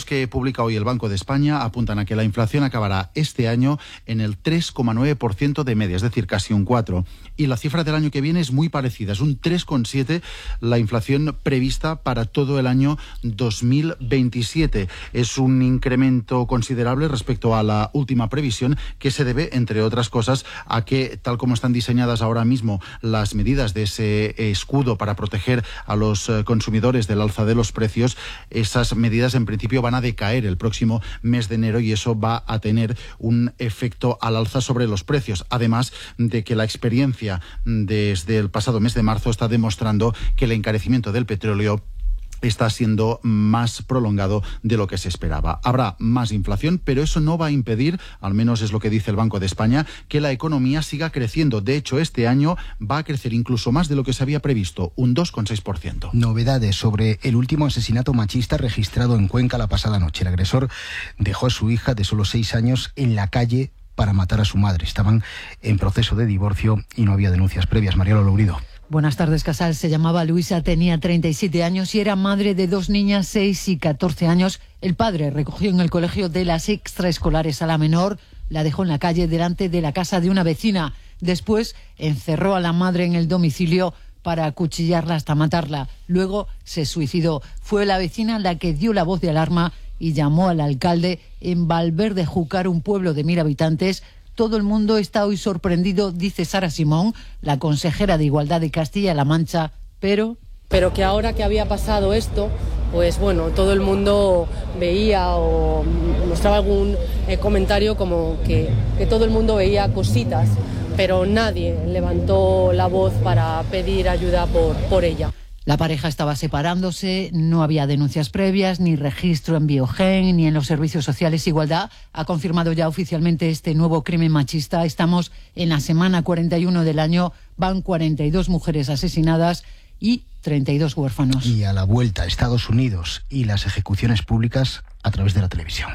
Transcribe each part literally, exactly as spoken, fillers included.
datos que publica hoy el Banco de España apuntan a que la inflación acabará este año en el tres coma nueve por ciento de media, es decir, casi un cuatro por ciento. Y la cifra del año que viene es muy parecida, es un tres coma siete por ciento la inflación prevista para todo el año dos mil veintisiete. Es un incremento considerable respecto a la última previsión, que se debe, entre otras cosas, a que, tal como están diseñadas ahora mismo las medidas de ese escudo para proteger a los consumidores del alza de los precios, esas medidas en principio van a decaer el próximo mes de enero y eso va a tener un efecto al alza sobre los precios. Además de que la experiencia desde el pasado mes de marzo está demostrando que el encarecimiento del petróleo está siendo más prolongado de lo que se esperaba. Habrá más inflación, pero eso no va a impedir, al menos es lo que dice el Banco de España, que la economía siga creciendo. De hecho, este año va a crecer incluso más de lo que se había previsto, un dos coma seis por ciento. Novedades sobre el último asesinato machista registrado en Cuenca la pasada noche. El agresor dejó a su hija de solo seis años en la calle para matar a su madre. Estaban en proceso de divorcio y no había denuncias previas. Mariano Lourido. Buenas tardes, Casal. Se llamaba Luisa, tenía treinta y siete años y era madre de dos niñas, seis y catorce años. El padre recogió en el colegio de las extraescolares a la menor, la dejó en la calle delante de la casa de una vecina. Después encerró a la madre en el domicilio para acuchillarla hasta matarla. Luego se suicidó. Fue la vecina la que dio la voz de alarma y llamó al alcalde en Valverde Júcar, un pueblo de mil habitantes. Todo el mundo está hoy sorprendido, dice Sara Simón, la consejera de Igualdad de Castilla-La Mancha, pero... Pero que ahora que había pasado esto, pues bueno, todo el mundo veía o mostraba algún eh, comentario como que, que todo el mundo veía cositas, pero nadie levantó la voz para pedir ayuda por, por ella. La pareja estaba separándose, no había denuncias previas, ni registro en Biogen, ni en los servicios sociales. Igualdad ha confirmado ya oficialmente este nuevo crimen machista. Estamos en la semana cuarenta y uno del año, van cuarenta y dos mujeres asesinadas y treinta y dos huérfanos. Y a la vuelta, Estados Unidos y las ejecuciones públicas a través de la televisión.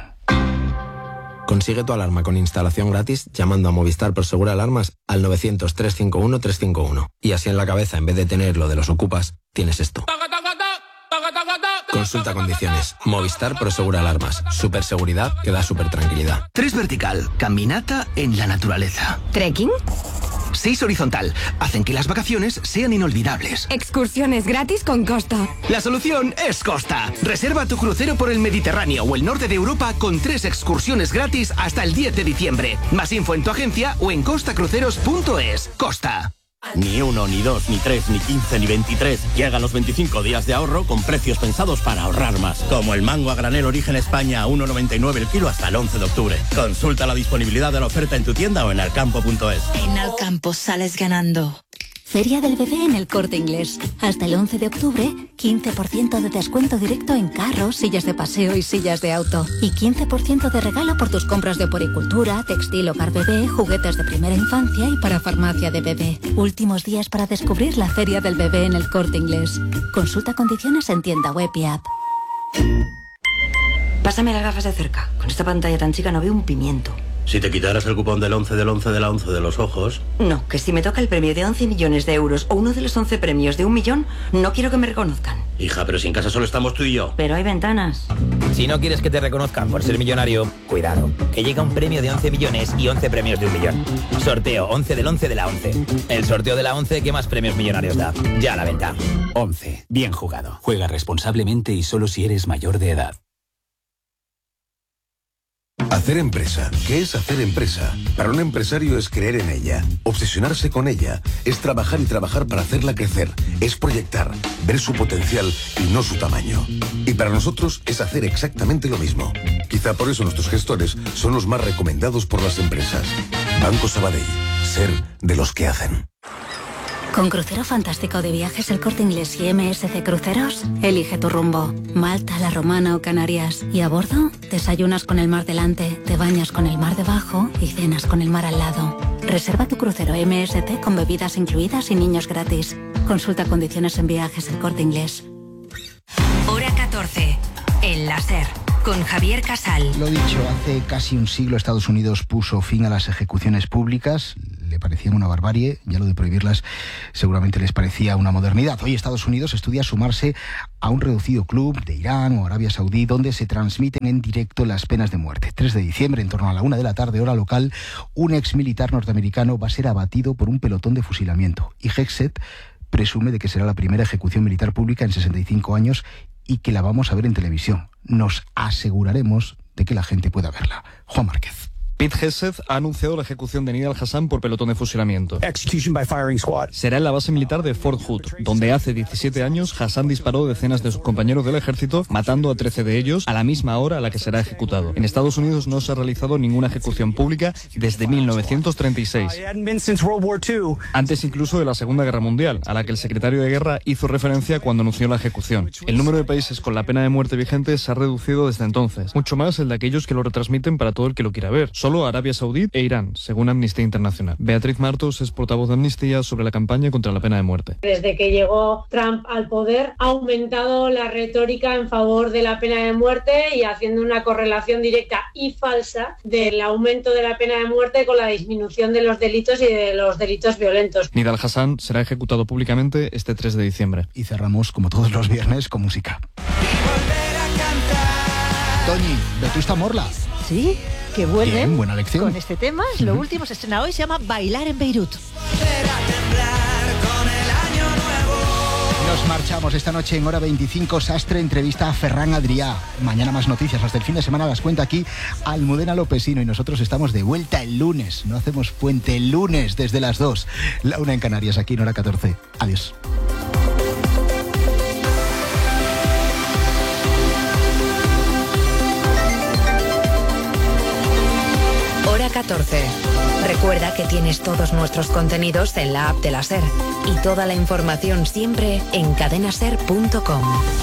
Consigue tu alarma con instalación gratis llamando a Movistar Prosegur Alarmas al novecientos, trescientos cincuenta y uno, trescientos cincuenta y uno. Y así en la cabeza, en vez de tener lo de los ocupas, tienes esto. Consulta condiciones. Movistar Prosegur Alarmas. Super seguridad que da super tranquilidad. Tres vertical. Caminata en la naturaleza. ¿Trekking? Seis horizontal. Hacen que las vacaciones sean inolvidables. Excursiones gratis con Costa. La solución es Costa. Reserva tu crucero por el Mediterráneo o el norte de Europa con tres excursiones gratis hasta el diez de diciembre. Más info en tu agencia o en costa cruceros punto es. Costa. Ni uno, ni dos, ni tres, ni quince, ni veintitrés. Llegan los veinticinco días de ahorro con precios pensados para ahorrar más. Como el mango a granel Origen España a uno noventa y nueve el kilo hasta el once de octubre. Consulta la disponibilidad de la oferta en tu tienda o en alcampo punto es. En Alcampo sales ganando. Feria del Bebé en el Corte Inglés. Hasta el once de octubre, quince por ciento de descuento directo en carros, sillas de paseo y sillas de auto. Y quince por ciento de regalo por tus compras de puericultura, textil, hogar bebé, juguetes de primera infancia y para farmacia de bebé. Últimos días para descubrir la Feria del Bebé en el Corte Inglés. Consulta condiciones en tienda web y app. Pásame las gafas de cerca. Con esta pantalla tan chica no veo un pimiento. Si te quitaras el cupón del once del once de la once de los ojos... No, que si me toca el premio de once millones de euros o uno de los once premios de un millón, no quiero que me reconozcan. Hija, pero si en casa solo estamos tú y yo. Pero hay ventanas. Si no quieres que te reconozcan por ser millonario, cuidado, que llega un premio de once millones y once premios de un millón. Sorteo once del once de la once. El sorteo de la once que más premios millonarios da. Ya a la venta. once. Bien jugado. Juega responsablemente y solo si eres mayor de edad. Hacer empresa. ¿Qué es hacer empresa? Para un empresario es creer en ella, obsesionarse con ella, es trabajar y trabajar para hacerla crecer, es proyectar, ver su potencial y no su tamaño. Y para nosotros es hacer exactamente lo mismo. Quizá por eso nuestros gestores son los más recomendados por las empresas. Banco Sabadell. Ser de los que hacen. Con Crucero Fantástico de Viajes El Corte Inglés y M S C Cruceros, elige tu rumbo. Malta, La Romana o Canarias. Y a bordo, desayunas con el mar delante, te bañas con el mar debajo y cenas con el mar al lado. Reserva tu crucero M S C con bebidas incluidas y niños gratis. Consulta condiciones en Viajes El Corte Inglés. Hora catorce. El láser. Con Javier Casal. Lo dicho, hace casi un siglo Estados Unidos puso fin a las ejecuciones públicas. le parecían una barbarie, ya lo de prohibirlas seguramente les parecía una modernidad. Hoy Estados Unidos estudia sumarse a un reducido club de Irán o Arabia Saudí donde se transmiten en directo las penas de muerte. tres de diciembre, en torno a la una de la tarde, hora local, un ex militar norteamericano va a ser abatido por un pelotón de fusilamiento. Y Hexet presume de que será la primera ejecución militar pública en sesenta y cinco años y que la vamos a ver en televisión. Nos aseguraremos de que la gente pueda verla. Juan Márquez. Pete Hegseth ha anunciado la ejecución de Nidal Hassan por pelotón de fusilamiento. Será en la base militar de Fort Hood, donde hace diecisiete años Hassan disparó a decenas de sus compañeros del ejército, matando a trece de ellos a la misma hora a la que será ejecutado. En Estados Unidos no se ha realizado ninguna ejecución pública desde mil novecientos treinta y seis. Antes incluso de la Segunda Guerra Mundial, a la que el secretario de Guerra hizo referencia cuando anunció la ejecución. El número de países con la pena de muerte vigente se ha reducido desde entonces, mucho más el de aquellos que lo retransmiten para todo el que lo quiera ver. Solo Arabia Saudí e Irán, según Amnistía Internacional. Beatriz Martos es portavoz de Amnistía sobre la campaña contra la pena de muerte. Desde que llegó Trump al poder, ha aumentado la retórica en favor de la pena de muerte y haciendo una correlación directa y falsa del aumento de la pena de muerte con la disminución de los delitos y de los delitos violentos. Nidal Hassan será ejecutado públicamente este tres de diciembre. Y cerramos, como todos los viernes, con música. Toñi, Vetusta Morla. Sí, que vuelve. Bien, buena lección. Con este tema, uh-huh. Lo último se estrena hoy, se llama Bailar en Beirut. Nos marchamos esta noche en hora veinticinco. Sastre entrevista a Ferran Adrià. Mañana más noticias, hasta el fin de semana las cuenta aquí Almudena Lopesino y nosotros estamos de vuelta el lunes. No hacemos puente el lunes desde las dos. La una en Canarias, aquí en hora catorce. Adiós. Hora catorce. Recuerda que tienes todos nuestros contenidos en la app de la SER y toda la información siempre en cadena ser punto com.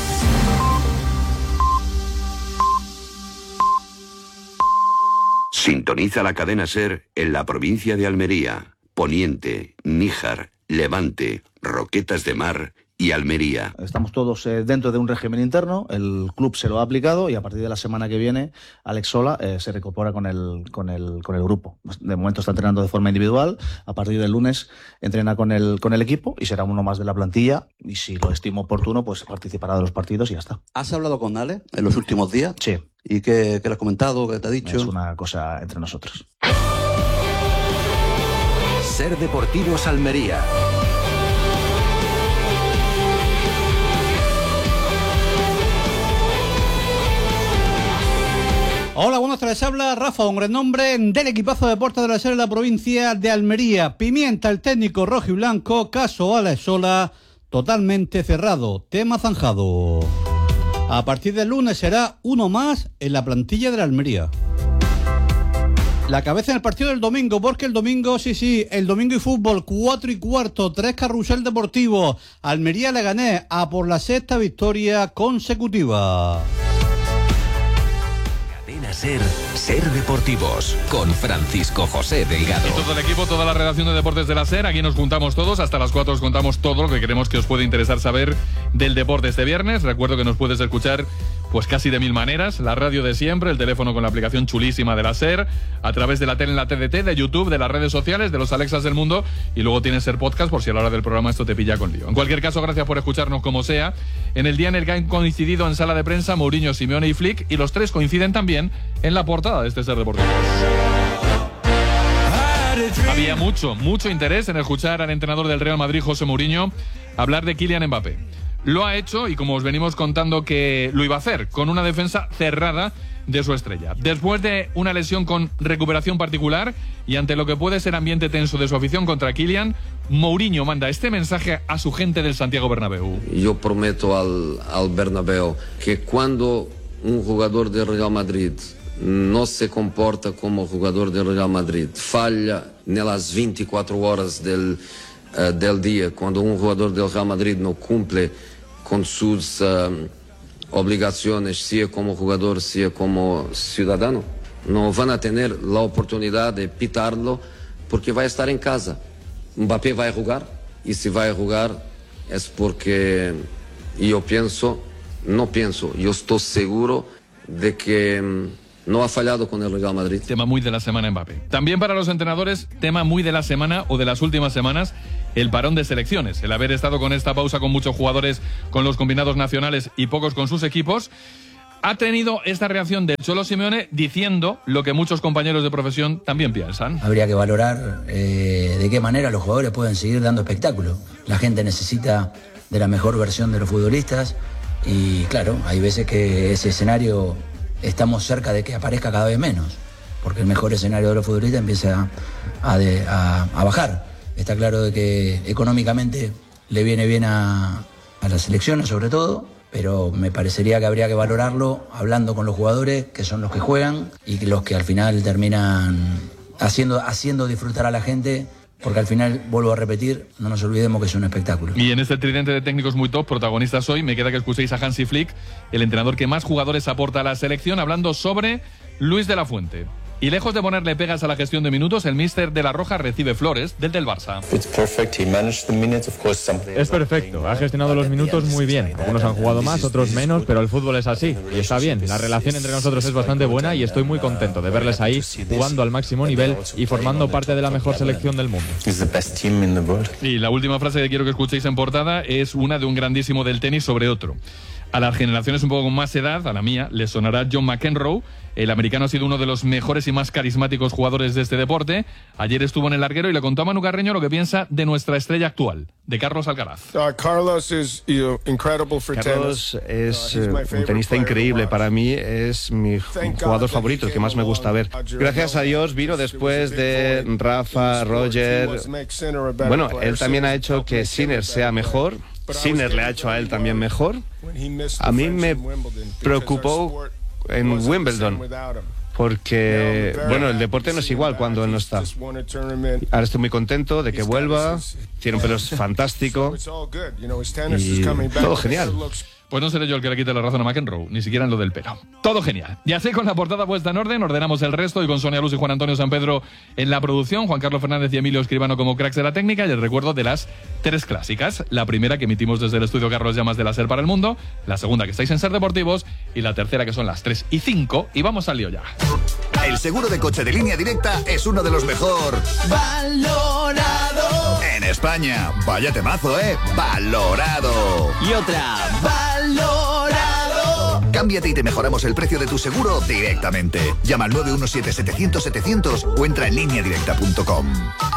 Sintoniza la cadena SER en la provincia de Almería, Poniente, Níjar, Levante, Roquetas de Mar y Almería. Estamos todos eh, dentro de un régimen interno, el club se lo ha aplicado y a partir de la semana que viene Alex Sola eh, se reincorpora con el, con, el, con el grupo. De momento está entrenando de forma individual, a partir del lunes entrena con el, con el equipo y será uno más de la plantilla y si lo estimo oportuno pues participará de los partidos y ya está. ¿Has hablado con Ale en los últimos días? Sí. ¿Y qué, qué le has comentado, qué te ha dicho? Es una cosa entre nosotros. SER Deportivos Almería. Hola, buenas tardes. Habla Rafa, un gran nombre del equipazo de deportes de la SER en la provincia de Almería. Pimienta, el técnico rojo y blanco, caso Alex Sola, totalmente cerrado, tema zanjado. A partir del lunes será uno más en la plantilla de la Almería. La cabeza en el partido del domingo, porque el domingo, sí, sí, el domingo y fútbol, cuatro y cuarto, tres Carrusel Deportivo. Almería le gané a por la sexta victoria consecutiva. SER, SER Deportivos, con Francisco José Delgado. Y todo el equipo, toda la redacción de deportes de la SER, aquí nos juntamos todos, hasta las cuatro os contamos todo lo que creemos que os puede interesar saber del deporte este viernes. Recuerdo que nos puedes escuchar pues casi de mil maneras, la radio de siempre, el teléfono con la aplicación chulísima de la SER, a través de la tele en la T D T, de YouTube, de las redes sociales, de los Alexas del mundo, y luego tienes SER Podcast por si a la hora del programa esto te pilla con lío. En cualquier caso, gracias por escucharnos como sea. En el día en el que han coincidido en sala de prensa Mourinho, Simeone y Flick, y los tres coinciden también en la portada de este SER Deportivos. Había mucho, mucho interés en escuchar al entrenador del Real Madrid, José Mourinho, hablar de Kylian Mbappé. Lo ha hecho y como os venimos contando que lo iba a hacer, con una defensa cerrada de su estrella. Después de una lesión con recuperación particular y ante lo que puede ser ambiente tenso de su afición contra Kylian, Mourinho manda este mensaje a su gente del Santiago Bernabéu. Yo prometo al, al Bernabéu que cuando un jugador del Real Madrid no se comporta como jugador del Real Madrid, falla en las veinticuatro horas del, uh, del día, cuando un jugador del Real Madrid no cumple con sus uh, obligaciones, sea como jugador, sea como ciudadano, no van a tener la oportunidad de pitarlo porque va a estar en casa. Mbappé va a jugar y si va a jugar es porque yo pienso, no pienso, yo estoy seguro de que no ha fallado con el Real Madrid. Tema muy de la semana Mbappé. También para los entrenadores, tema muy de la semana o de las últimas semanas, el parón de selecciones. El haber estado con esta pausa con muchos jugadores con los combinados nacionales y pocos con sus equipos, ha tenido esta reacción del Cholo Simeone diciendo lo que muchos compañeros de profesión también piensan. Habría que valorar eh, de qué manera los jugadores pueden seguir dando espectáculo. La gente necesita de la mejor versión de los futbolistas y claro, hay veces que ese escenario estamos cerca de que aparezca cada vez menos, porque el mejor escenario de los futbolistas empieza a, a, de, a, a bajar. Está claro de que económicamente le viene bien a, a las selecciones sobre todo, pero me parecería que habría que valorarlo hablando con los jugadores, que son los que juegan y los que al final terminan haciendo, haciendo disfrutar a la gente, porque al final, vuelvo a repetir, no nos olvidemos que es un espectáculo. Y en este tridente de técnicos muy top, protagonistas hoy, me queda que escuchéis a Hansi Flick, el entrenador que más jugadores aporta a la selección, hablando sobre Luis de la Fuente. Y lejos de ponerle pegas a la gestión de minutos, el míster de la Roja recibe flores del del Barça. Es perfecto, ha gestionado los minutos muy bien. Algunos han jugado más, otros menos, pero el fútbol es así y está bien. La relación entre nosotros es bastante buena y estoy muy contento de verles ahí jugando al máximo nivel y formando parte de la mejor selección del mundo. Y la última frase que quiero que escuchéis en portada es una de un grandísimo del tenis sobre otro. A las generaciones un poco con más edad, a la mía, les sonará John McEnroe. El americano ha sido uno de los mejores y más carismáticos jugadores de este deporte. Ayer estuvo en el larguero y le contó a Manu Carreño lo que piensa de nuestra estrella actual, de Carlos Alcaraz. Uh, Carlos is, you know, incredible for Carlos es uh, un tenista increíble. Para mí es mi jugador favorito, el que más me gusta ver. Gracias a Dios vino después de Rafa, Roger. Bueno, él también ha hecho que Sinner sea mejor. Sinner le ha hecho a él también mejor. A mí me preocupó en Wimbledon, porque, bueno, el deporte no es igual cuando él no está. Ahora estoy muy contento de que vuelva, tiene un pelo fantástico y todo genial. Pues no seré yo el que le quite la razón a McEnroe, ni siquiera en lo del pelo. Todo genial. Ya sé, con la portada puesta en orden, ordenamos el resto y con Sonia Luz y Juan Antonio San Pedro en la producción, Juan Carlos Fernández y Emilio Escribano como cracks de la técnica, y el recuerdo de las tres clásicas. La primera que emitimos desde el estudio Carlos Llamas de la SER para el Mundo, la segunda que estáis en SER Deportivos y la tercera que son las tres y cinco. Y vamos al lío ya. El seguro de coche de Línea Directa es uno de los mejor valorado en España. Vaya temazo, ¿eh? Valorado. Y otra, valorado. Cámbiate y te mejoramos el precio de tu seguro directamente. Llama al nueve uno siete, setecientos, setecientos o entra en línea directa punto com.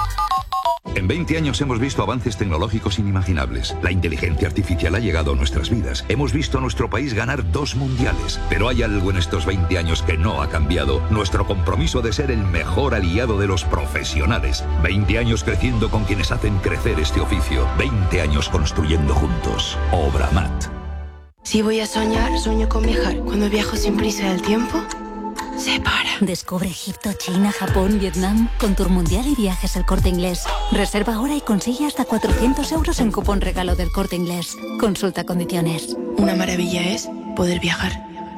En veinte años hemos visto avances tecnológicos inimaginables. La inteligencia artificial ha llegado a nuestras vidas. Hemos visto a nuestro país ganar dos mundiales. Pero hay algo en estos veinte años que no ha cambiado. Nuestro compromiso de ser el mejor aliado de los profesionales. veinte años creciendo con quienes hacen crecer este oficio. veinte años construyendo juntos. Obramat. Si voy a soñar, sueño con viajar. Cuando viajo sin prisa del tiempo, se para. Descubre Egipto, China, Japón, Vietnam con Tour Mundial y Viajes El Corte Inglés. Reserva ahora y consigue hasta cuatrocientos euros en cupón regalo del Corte Inglés. Consulta condiciones. Una maravilla es poder viajar.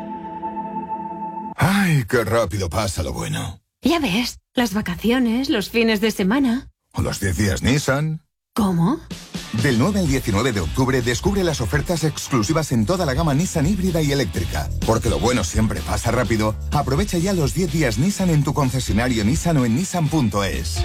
Ay, qué rápido pasa lo bueno. Ya ves, las vacaciones, los fines de semana. O los diez días Nissan. ¿Cómo? Del nueve al diecinueve de octubre descubre las ofertas exclusivas en toda la gama Nissan híbrida y eléctrica. Porque lo bueno siempre pasa rápido. Aprovecha ya los diez días Nissan en tu concesionario Nissan o en nissan punto es.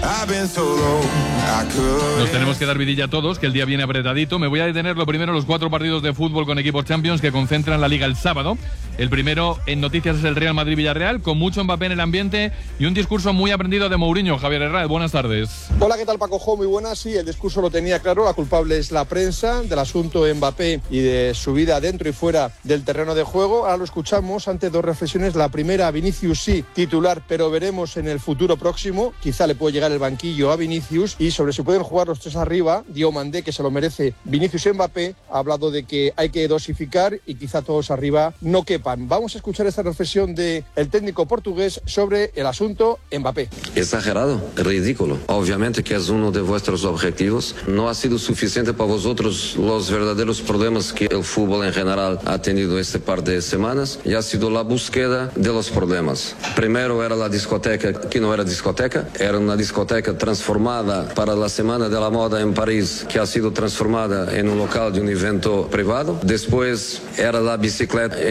Nos tenemos que dar vidilla a todos, que el día viene apretadito. Me voy a detener lo primero los cuatro partidos de fútbol con equipos Champions que concentran la Liga el sábado. El primero en noticias es el Real Madrid-Villarreal, con mucho Mbappé en el ambiente y un discurso muy aprendido de Mourinho. Javier Herrera, buenas tardes. Hola, ¿qué tal, Paco Jo? Muy buenas. Sí, el discurso lo tenía claro. La culpable es la prensa del asunto Mbappé y de su vida dentro y fuera del terreno de juego. Ahora lo escuchamos ante dos reflexiones. La primera, Vinicius sí, titular, pero veremos en el futuro próximo. Quizá le puede llegar el banquillo a Vinicius. Y sobre si pueden jugar los tres arriba, Diomandé, que se lo merece Vinicius y Mbappé, ha hablado de que hay que dosificar y quizá todos arriba no quepan. Vamos a escuchar esta reflexión del técnico portugués sobre el asunto Mbappé. Exagerado, ridículo. Obviamente que es uno de vuestros objetivos. No ha sido suficiente para vosotros los verdaderos problemas que el fútbol en general ha tenido este par de semanas, y ha sido la búsqueda de los problemas. Primero era la discoteca, que no era discoteca, era una discoteca transformada para la Semana de la Moda en París, que ha sido transformada en un local de un evento privado. Después era la bicicleta en Suiza,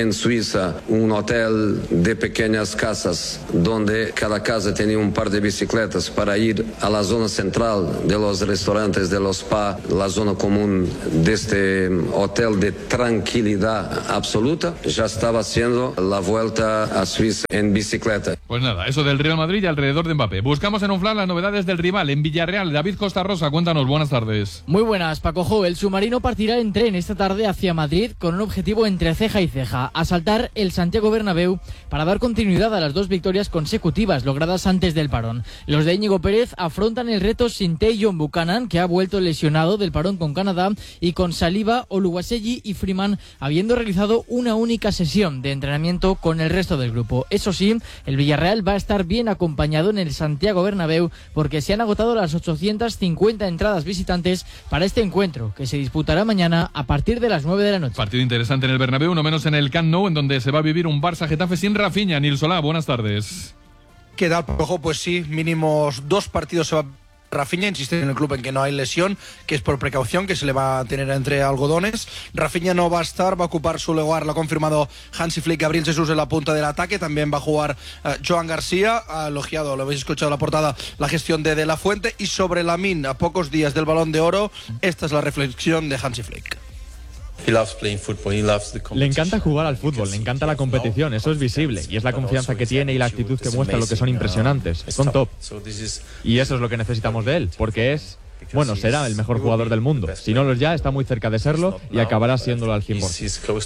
Suiza un hotel de pequeñas casas donde cada casa tenía un par de bicicletas para ir a la zona central de los restaurantes, de los spa, la zona común de este hotel de tranquilidad absoluta. Ya estaba haciendo la vuelta a Suiza en bicicleta. Pues nada, eso del Real Madrid y alrededor de Mbappé. Buscamos en un flash las novedades del rival en Villarreal. David Costa Rosa, cuéntanos, buenas tardes. Muy buenas, Paco Jo. El submarino partirá en tren esta tarde hacia Madrid con un objetivo entre ceja y ceja: asaltar el Santiago Bernabéu para dar continuidad a las dos victorias consecutivas logradas antes del parón. Los de Íñigo Pérez afrontan el reto sin Tajon Buchanan, que ha vuelto lesionado del parón con Canadá, y con Saliba, Oluwaseyi y Freeman habiendo realizado una única sesión de entrenamiento con el resto del grupo. Eso sí, el Villarreal va a estar bien acompañado en el Santiago Bernabéu porque se han agotado las ochocientas cincuenta entradas visitantes para este encuentro, que se disputará mañana a partir de las nueve de la noche. Partido interesante en el Bernabéu, no menos en el Camp Nou, en donde se va a vivir un Barça-Getafe sin Rafinha. Nil Solá, buenas tardes. ¿Qué tal, Ojo? Pues sí, mínimos dos partidos se va Rafinha. Insiste en el club en que no hay lesión, que es por precaución, que se le va a tener entre algodones. Rafinha no va a estar, va a ocupar su lugar, lo ha confirmado Hansi Flick. Gabriel Jesús en la punta del ataque, también va a jugar uh, Joan García. Ha elogiado, lo habéis escuchado en la portada, la gestión de De La Fuente. Y sobre Lamine, a pocos días del Balón de Oro, esta es la reflexión de Hansi Flick. Le encanta jugar al fútbol, le encanta la competición, eso es visible, y es la confianza que tiene y la actitud que muestra lo que son impresionantes, son top. Y eso es lo que necesitamos de él, porque es, bueno, será el mejor jugador del mundo. Si no lo es ya, está muy cerca de serlo y acabará siéndolo al cien por ciento.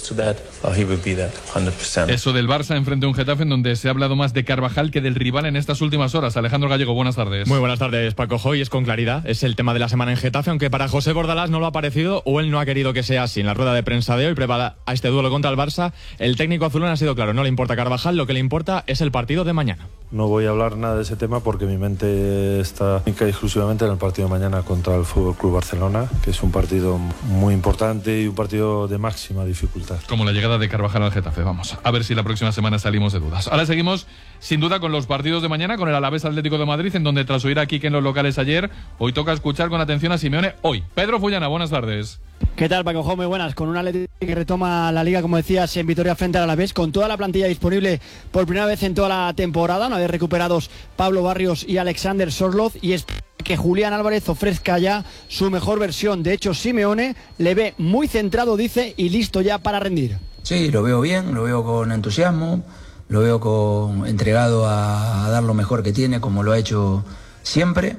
Eso del Barça enfrente a un Getafe en donde se ha hablado más de Carvajal que del rival en estas últimas horas. Alejandro Gallego, buenas tardes. Muy buenas tardes, Paco Joy. Es con claridad, es el tema de la semana en Getafe, aunque para José Bordalás no lo ha parecido o él no ha querido que sea así. En la rueda de prensa de hoy, preparada a este duelo contra el Barça, el técnico azulón ha sido claro, no le importa Carvajal, lo que le importa es el partido de mañana. No voy a hablar nada de ese tema porque mi mente está única y exclusivamente en el partido de mañana contra el Fútbol Club Barcelona, que es un partido muy importante y un partido de máxima dificultad. Como la llegada de Carvajal al Getafe, vamos a ver si la próxima semana salimos de dudas. Ahora seguimos sin duda con los partidos de mañana, con el Alavés Atlético de Madrid, en donde tras oír a Quique en los locales ayer, hoy toca escuchar con atención a Simeone hoy. Pedro Fullana, buenas tardes. ¿Qué tal, Paco? Muy buenas, con un Atlético que retoma la Liga, como decías, en Vitoria frente al Alavés, con toda la plantilla disponible por primera vez en toda la temporada, una vez recuperados Pablo Barrios y Alexander Sorloz, y es que Julián Álvarez ofrezca ya su mejor versión. De hecho, Simeone le ve muy centrado, dice, y listo ya para rendir. Sí, lo veo bien, lo veo con entusiasmo, lo veo con, entregado a, a dar lo mejor que tiene, como lo ha hecho siempre,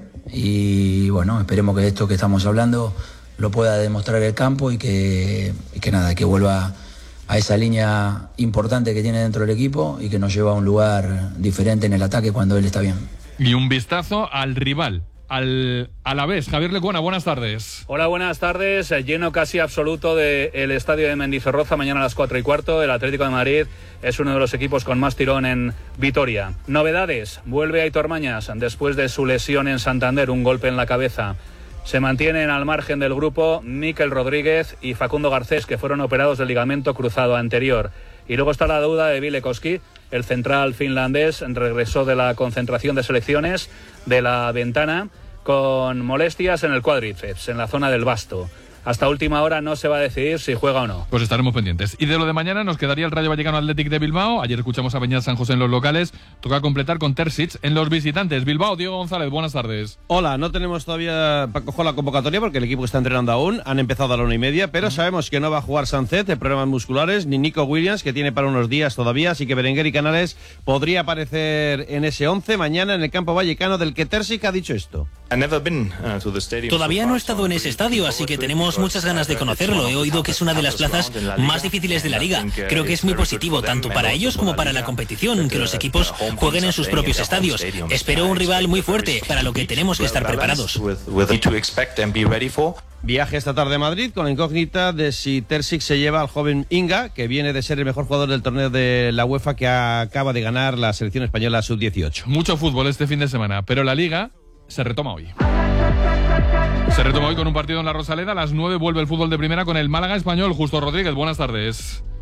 y bueno, esperemos que esto que estamos hablando lo pueda demostrar el campo y que, y que nada, que vuelva a esa línea importante que tiene dentro del equipo y que nos lleva a un lugar diferente en el ataque cuando él está bien. Y un vistazo al rival, al Alavés. Javier Lecuona, buenas tardes. Hola, buenas tardes. Lleno casi absoluto del estadio de Mendizorroza mañana a las cuatro y cuarto. El Atlético de Madrid es uno de los equipos con más tirón en Vitoria. Novedades, vuelve Aitor Mañas después de su lesión en Santander, un golpe en la cabeza. Se mantienen al margen del grupo Mikel Rodríguez y Facundo Garcés, que fueron operados del ligamento cruzado anterior. Y luego está la duda de Ville Koski, el central finlandés, regresó de la concentración de selecciones de la ventana con molestias en el cuádriceps, en la zona del basto. Hasta última hora no se va a decidir si juega o no. Pues estaremos pendientes. Y de lo de mañana nos quedaría el Rayo Vallecano Athletic de Bilbao. Ayer escuchamos a Beñat San José en los locales. Toca completar con Terzic en los visitantes. Bilbao, Diego González, buenas tardes. Hola, no tenemos todavía Paco la convocatoria porque el equipo está entrenando aún. Han empezado a la una y media, pero sabemos que no va a jugar Sánchez de problemas musculares, ni Nico Williams, que tiene para unos días todavía. Así que Berenguer y Canales podría aparecer en ese once mañana en el campo vallecano, del que Terzic ha dicho esto. Todavía no he estado en ese estadio, así que tenemos muchas ganas de conocerlo. He oído que es una de las plazas más difíciles de la liga. Creo que es muy positivo, tanto para ellos como para la competición, que los equipos jueguen en sus propios estadios. Espero un rival muy fuerte, para lo que tenemos que estar preparados. Viaje esta tarde a Madrid con la incógnita de si Terzic se lleva al joven Inga, que viene de ser el mejor jugador del torneo de la UEFA, que acaba de ganar la selección española sub dieciocho. Mucho fútbol este fin de semana, pero la liga se retoma hoy. Se retoma hoy con un partido en la Rosaleda. A las nueve vuelve el fútbol de primera con el Málaga Español. Justo Rodríguez, buenas tardes.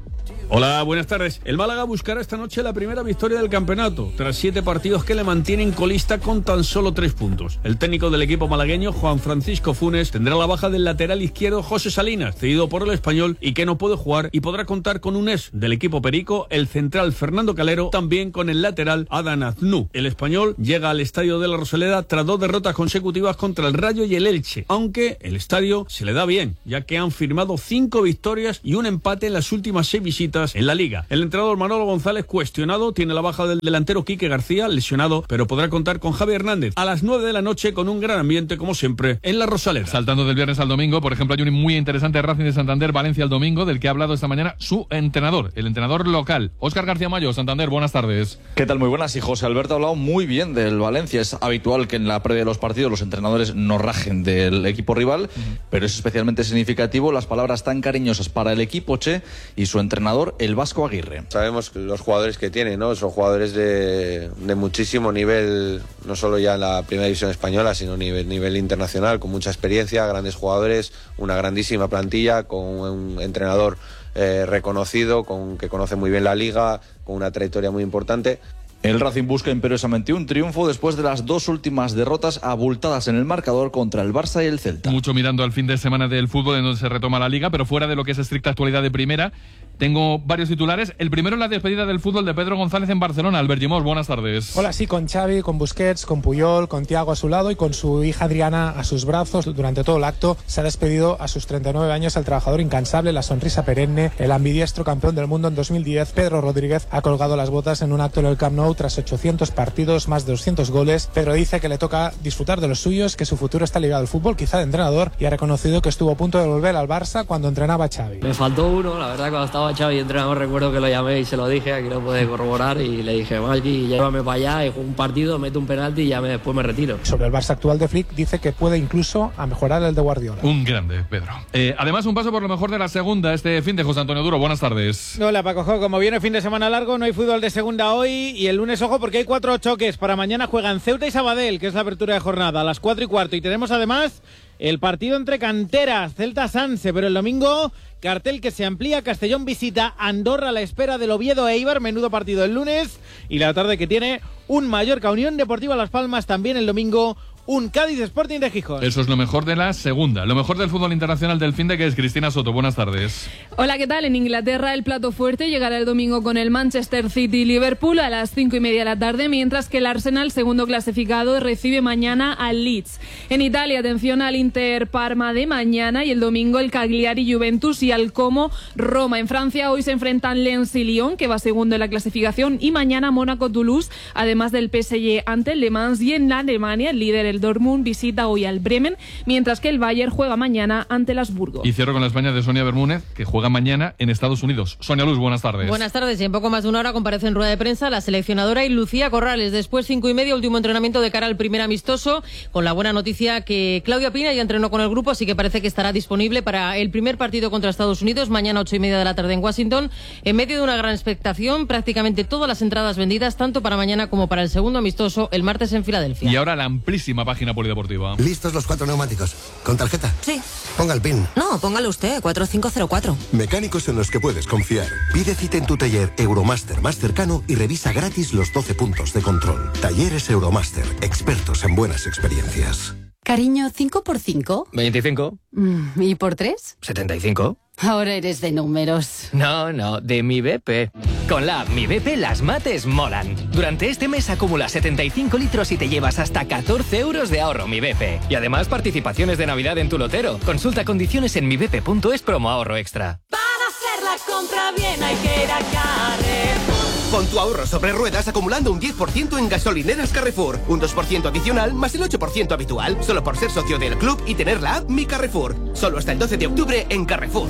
Hola, buenas tardes. El Málaga buscará esta noche la primera victoria del campeonato, tras siete partidos que le mantienen colista con tan solo tres puntos. El técnico del equipo malagueño, Juan Francisco Funes, tendrá la baja del lateral izquierdo José Salinas, cedido por el Español y que no puede jugar, y podrá contar con un ex del equipo perico, el central Fernando Calero, también con el lateral Adán Aznou. El Español llega al estadio de la Rosaleda tras dos derrotas consecutivas contra el Rayo y el Elche, aunque el estadio se le da bien, ya que han firmado cinco victorias y un empate en las últimas seis visitas en la Liga. El entrenador Manolo González, cuestionado, tiene la baja del delantero Quique García, lesionado, pero podrá contar con Javi Hernández a las nueve de la noche con un gran ambiente, como siempre, en la Rosaleda. Saltando del viernes al domingo, por ejemplo, hay un muy interesante Racing de Santander, Valencia el domingo, del que ha hablado esta mañana su entrenador, el entrenador local, Óscar García Mayo. Santander, buenas tardes. ¿Qué tal? Muy buenas. Y José Alberto ha hablado muy bien del Valencia. Es habitual que en la previa de los partidos los entrenadores no rajen del equipo rival, uh-huh. pero es especialmente significativo las palabras tan cariñosas para el equipo Che y su entrenador, el Vasco Aguirre. Sabemos los jugadores que tiene, ¿no? Son jugadores de, de muchísimo nivel, no solo ya en la primera división española, sino a nivel, nivel internacional, con mucha experiencia, grandes jugadores, una grandísima plantilla, con un entrenador eh, reconocido, con, que conoce muy bien la liga, con una trayectoria muy importante. El Racing busca imperiosamente un triunfo después de las dos últimas derrotas abultadas en el marcador contra el Barça y el Celta. Mucho mirando al fin de semana del fútbol, en donde se retoma la Liga, pero fuera de lo que es estricta actualidad de primera, tengo varios titulares. El primero es la despedida del fútbol de Pedro González en Barcelona. Albert Llimós, buenas tardes. Hola, sí, con Xavi, con Busquets, con Puyol, con Thiago a su lado y con su hija Adriana a sus brazos. Durante todo el acto se ha despedido a sus treinta y nueve años el trabajador incansable, la sonrisa perenne, el ambidiestro campeón del mundo en dos mil diez. Pedro Rodríguez ha colgado las botas en un acto en el Camp Nou tras ochocientos partidos, más de doscientos goles. Pedro dice que le toca disfrutar de los suyos, que su futuro está ligado al fútbol, quizá de entrenador, y ha reconocido que estuvo a punto de volver al Barça cuando entrenaba a Xavi. Me faltó uno, la verdad, cuando estaba Xavi entrenador. Recuerdo que lo llamé y se lo dije, aquí lo puede corroborar, y le dije, Malki, llévame para allá, y juego un partido, meto un penalti y ya me, después me retiro. Sobre el Barça actual de Flick, dice que puede incluso a mejorar el de Guardiola. Un grande, Pedro. Eh, además, un paso por lo mejor de la segunda este fin de José Antonio Duro. Buenas tardes. Hola, Paco. Como viene fin de semana largo, no hay fútbol de segunda hoy, y el lunes, ojo, porque hay cuatro choques. Para mañana juegan Ceuta y Sabadell, que es la apertura de jornada, a las cuatro y cuarto, y tenemos además el partido entre canteras, Celta-Sanse, pero el domingo cartel que se amplía, Castellón visita Andorra a la espera del Oviedo Eibar, menudo partido el lunes, y la tarde que tiene un Mallorca Unión Deportiva Las Palmas, también el domingo un Cádiz Sporting de Gijón. Eso es lo mejor de la segunda. Lo mejor del fútbol internacional del fin de, que es Cristina Soto. Buenas tardes. Hola, ¿qué tal? En Inglaterra el plato fuerte llegará el domingo con el Manchester City-Liverpool a las cinco y media de la tarde, mientras que el Arsenal, segundo clasificado, recibe mañana al Leeds. En Italia, atención al Inter-Parma de mañana, y el domingo el Cagliari-Juventus y al Como Roma. En Francia hoy se enfrentan Lens y Lyon, que va segundo en la clasificación, y mañana Mónaco-Toulouse, además del P S G ante el Le Mans. Y en Alemania el líder, el Dortmund, visita hoy al Bremen, mientras que el Bayern juega mañana ante el Habsburgo. Y cierro con la España de Sonia Bermúdez, que juega mañana en Estados Unidos. Sonia Luz, buenas tardes. Buenas tardes, y en poco más de una hora comparece en rueda de prensa la seleccionadora y Lucía Corrales. Después, cinco y media, último entrenamiento de cara al primer amistoso, con la buena noticia que Claudia Pina ya entrenó con el grupo, así que parece que estará disponible para el primer partido contra Estados Unidos, mañana ocho y media de la tarde en Washington, en medio de una gran expectación, prácticamente todas las entradas vendidas, tanto para mañana como para el segundo amistoso, el martes en Filadelfia. Y ahora la amplísima página polideportiva. ¿Listos los cuatro neumáticos? ¿Con tarjeta? Sí. Ponga el PIN. No, póngalo usted, cuatro cinco cero cuatro. Mecánicos en los que puedes confiar. Pide cita en tu taller Euromaster más cercano y revisa gratis los doce puntos de control. Talleres Euromaster, expertos en buenas experiencias. Cariño, ¿cinco por cinco? veinticinco. Mm, ¿Y por tres? setenta y cinco. Ahora eres de números. No, no, de mi B P. Con la app Mi B P las mates molan. Durante este mes acumula setenta y cinco litros y te llevas hasta catorce euros de ahorro Mi B P. Y además participaciones de Navidad en tu lotero. Consulta condiciones en mi b p punto es promo ahorro extra. Para hacer la compra bien hay que ir a Carrefour. Pon tu ahorro sobre ruedas acumulando un diez por ciento en gasolineras Carrefour. Un dos por ciento adicional más el ocho por ciento habitual. Solo por ser socio del club y tener la app Mi Carrefour. Solo hasta el doce de octubre en Carrefour.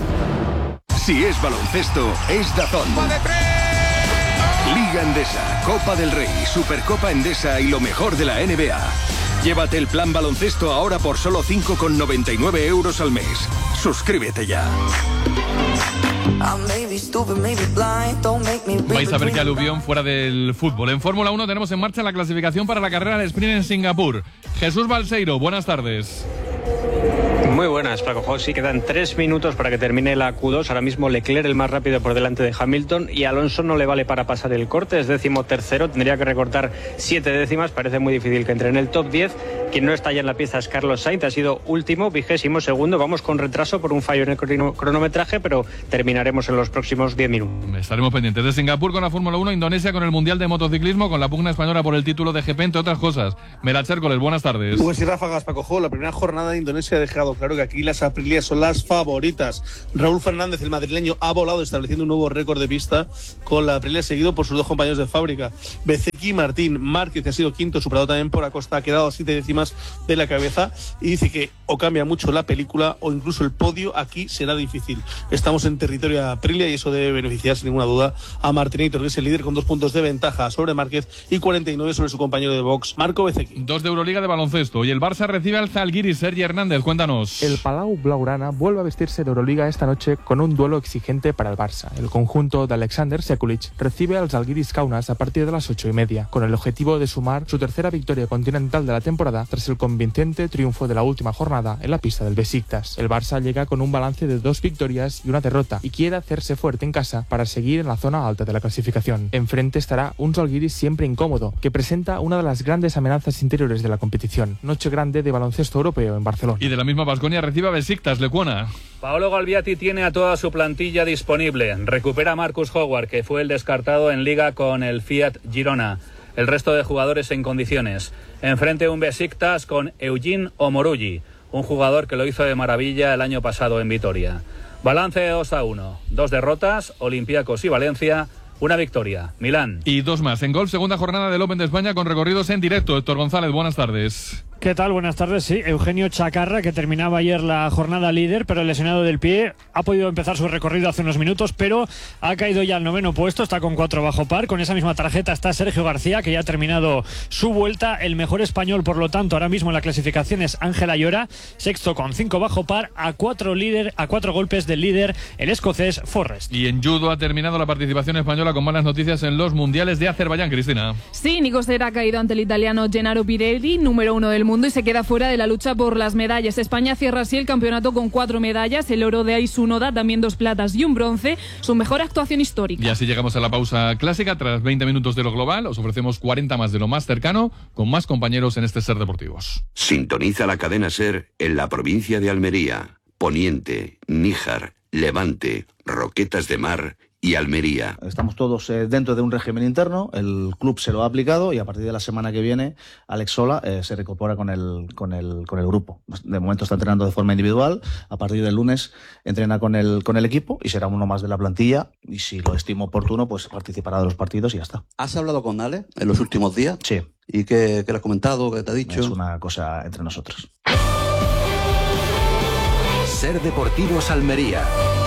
Si es baloncesto, es Dazón. Liga Endesa, Copa del Rey, Supercopa Endesa y lo mejor de la N B A. Llévate el plan baloncesto ahora por solo cinco con noventa y nueve euros al mes. Suscríbete ya. Vais a ver qué aluvión fuera del fútbol. En Fórmula uno tenemos en marcha la clasificación para la carrera de sprint en Singapur. Jesús Balseiro, buenas tardes. Muy buenas, Paco José. Quedan tres minutos para que termine la Q dos. Ahora mismo Leclerc el más rápido por delante de Hamilton y Alonso no le vale para pasar el corte. Es décimo tercero, tendría que recortar siete décimas. Parece muy difícil que entre en el top diez. Quien no está ya en la pista es Carlos Sainz. Ha sido último, vigésimo segundo. Vamos con retraso por un fallo en el cronometraje, pero terminaremos en los próximos diez minutos. Estaremos pendientes de Singapur con la Fórmula uno, Indonesia con el Mundial de Motociclismo, con la pugna española por el título de G P, entre otras cosas. Melacher Chércoles, buenas tardes. Pues y ráfagas, Paco Jo. La primera jornada de Indonesia ha dejado claro que aquí las Aprilias son las favoritas. Raúl Fernández, el madrileño, ha volado estableciendo un nuevo récord de pista con la Aprilia, seguido por sus dos compañeros de fábrica, Bezzecchi, Martín Márquez, que ha sido quinto, superado también por Acosta, ha quedado a siete décimas de la cabeza, y dice que o cambia mucho la película o incluso el podio aquí será difícil. Estamos en territorio Aprilia y eso debe beneficiar sin ninguna duda a Martinator, que es el líder con dos puntos de ventaja sobre Márquez y cuarenta y nueve sobre su compañero de box, Marco Bezzecchi. Dos de Euroliga de baloncesto y el Barça recibe al Zalgiris. Sergi Hernández, cuéntanos. El Palau Blaugrana vuelve a vestirse de Euroliga esta noche con un duelo exigente para el Barça. El conjunto de Alexander Sekulic recibe al Zalgiris Kaunas a partir de las ocho y media, con el objetivo de sumar su tercera victoria continental de la temporada tras el convincente triunfo de la última jornada en la pista del Besiktas. El Barça llega con un balance de dos victorias y una derrota y quiere hacerse fuerte en casa para seguir en la zona alta de la clasificación. Enfrente estará un Zalgiris siempre incómodo, que presenta una de las grandes amenazas interiores de la competición. Noche grande de baloncesto europeo en Barcelona. Y de la misma Baskonia recibe a Besiktas, Lecuona. Paolo Galviati tiene a toda su plantilla disponible. Recupera a Marcus Howard, que fue el descartado en Liga con el Fiat Girona. El resto de jugadores en condiciones. Enfrente un Besiktas con Eugene Omorugi, un jugador que lo hizo de maravilla el año pasado en Vitoria. Balance de dos a uno. Dos derrotas, Olympiacos y Valencia. Una victoria, Milán. Y dos más. En golf, segunda jornada del Open de España con recorridos en directo. Héctor González, buenas tardes. ¿Qué tal? Buenas tardes. Sí, Eugenio Chacarra, que terminaba ayer la jornada líder, pero el lesionado del pie ha podido empezar su recorrido hace unos minutos, pero ha caído ya al noveno puesto, está con cuatro bajo par. Con esa misma tarjeta está Sergio García, que ya ha terminado su vuelta. El mejor español, por lo tanto, ahora mismo en la clasificación es Ángel Ayora, sexto con cinco bajo par, a cuatro líder, a cuatro golpes del líder, el escocés Forrest. Y en judo ha terminado la participación española con malas noticias en los mundiales de Azerbaiyán, Cristina. Sí, Nico Serra ha caído ante el italiano Gennaro Pirelli, número uno del mundo, y se queda fuera de la lucha por las medallas. España cierra así el campeonato con cuatro medallas, el oro de Aisu Noda, también dos platas y un bronce, su mejor actuación histórica. Y así llegamos a la pausa clásica. Tras veinte minutos de lo global, os ofrecemos cuarenta más de lo más cercano, con más compañeros en este Ser Deportivos. Sintoniza la cadena Ser en la provincia de Almería, Poniente, Níjar, Levante, Roquetas de Mar y Almería. Estamos todos eh, dentro de un régimen interno, el club se lo ha aplicado y a partir de la semana que viene Alex Sola eh, se reincorpora con el, con, el, con el grupo. De momento está entrenando de forma individual, a partir del lunes entrena con el, con el equipo y será uno más de la plantilla y si lo estimo oportuno pues participará de los partidos y ya está. ¿Has hablado con Ale en los últimos días? Sí. ¿Y qué, qué le has comentado, qué te ha dicho? Es una cosa entre nosotros. Ser Deportivos Almería.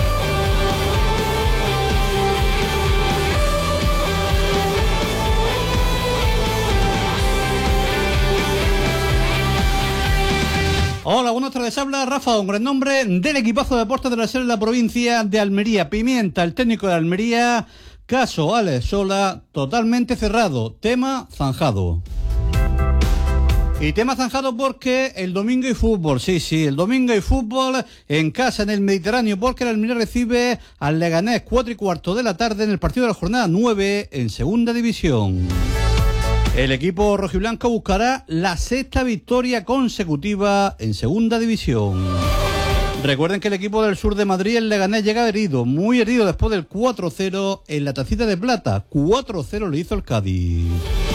Hola, buenas tardes. Habla Rafa Ongre, en nombre del equipazo de deportes de la Ser de la provincia de Almería. Pimienta, el técnico de Almería, caso Alex Sola, totalmente cerrado. Tema zanjado. Y tema zanjado porque el domingo hay fútbol, sí, sí, el domingo hay fútbol en casa, en el Mediterráneo, porque el Almería recibe al Leganés cuatro y cuarto de la tarde en el partido de la jornada nueve en segunda división. El equipo rojiblanco buscará la sexta victoria consecutiva en segunda división. Recuerden que el equipo del sur de Madrid, el Leganés, llega herido, muy herido después del cuatro cero en la Tacita de Plata. cuatro cero le hizo el Cádiz.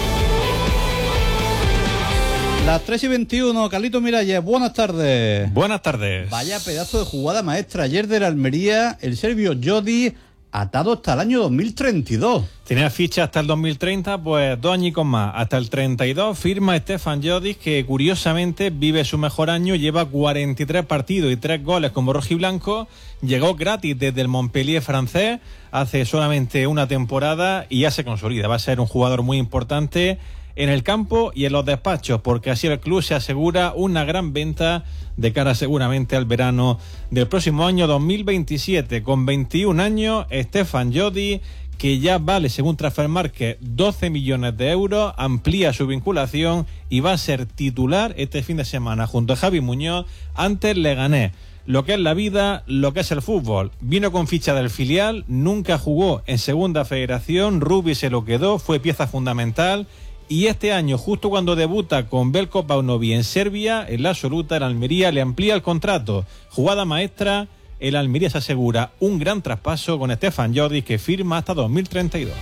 Las tres y veintiuno, Carlito Miralles, buenas tardes. Buenas tardes. Vaya pedazo de jugada maestra ayer de la Almería, el serbio Jodi, atado hasta el año dos mil treinta y dos. Tenía ficha hasta el dos mil treinta, pues dos añicos más. Hasta el treinta y dos firma Stefan Jodic, que curiosamente vive su mejor año, lleva cuarenta y tres partidos y tres goles como rojiblanco. Llegó gratis desde el Montpellier francés hace solamente una temporada y ya se consolida. Va a ser un jugador muy importante en el campo y en los despachos, porque así el club se asegura una gran venta de cara seguramente al verano del próximo año dos mil veintisiete. Con veintiún años, Stefan Jodic, que ya vale, según Transfermarkt, doce millones de euros, amplía su vinculación y va a ser titular este fin de semana junto a Javi Muñoz ante el Leganés. Lo que es la vida, lo que es el fútbol. Vino con ficha del filial, nunca jugó en Segunda Federación, Rubi se lo quedó, fue pieza fundamental. Y este año, justo cuando debuta con Veljko Paunović en Serbia, en la absoluta, el Almería le amplía el contrato. Jugada maestra, el Almería se asegura un gran traspaso con Stefan Jovic, que firma hasta dos mil treinta y dos.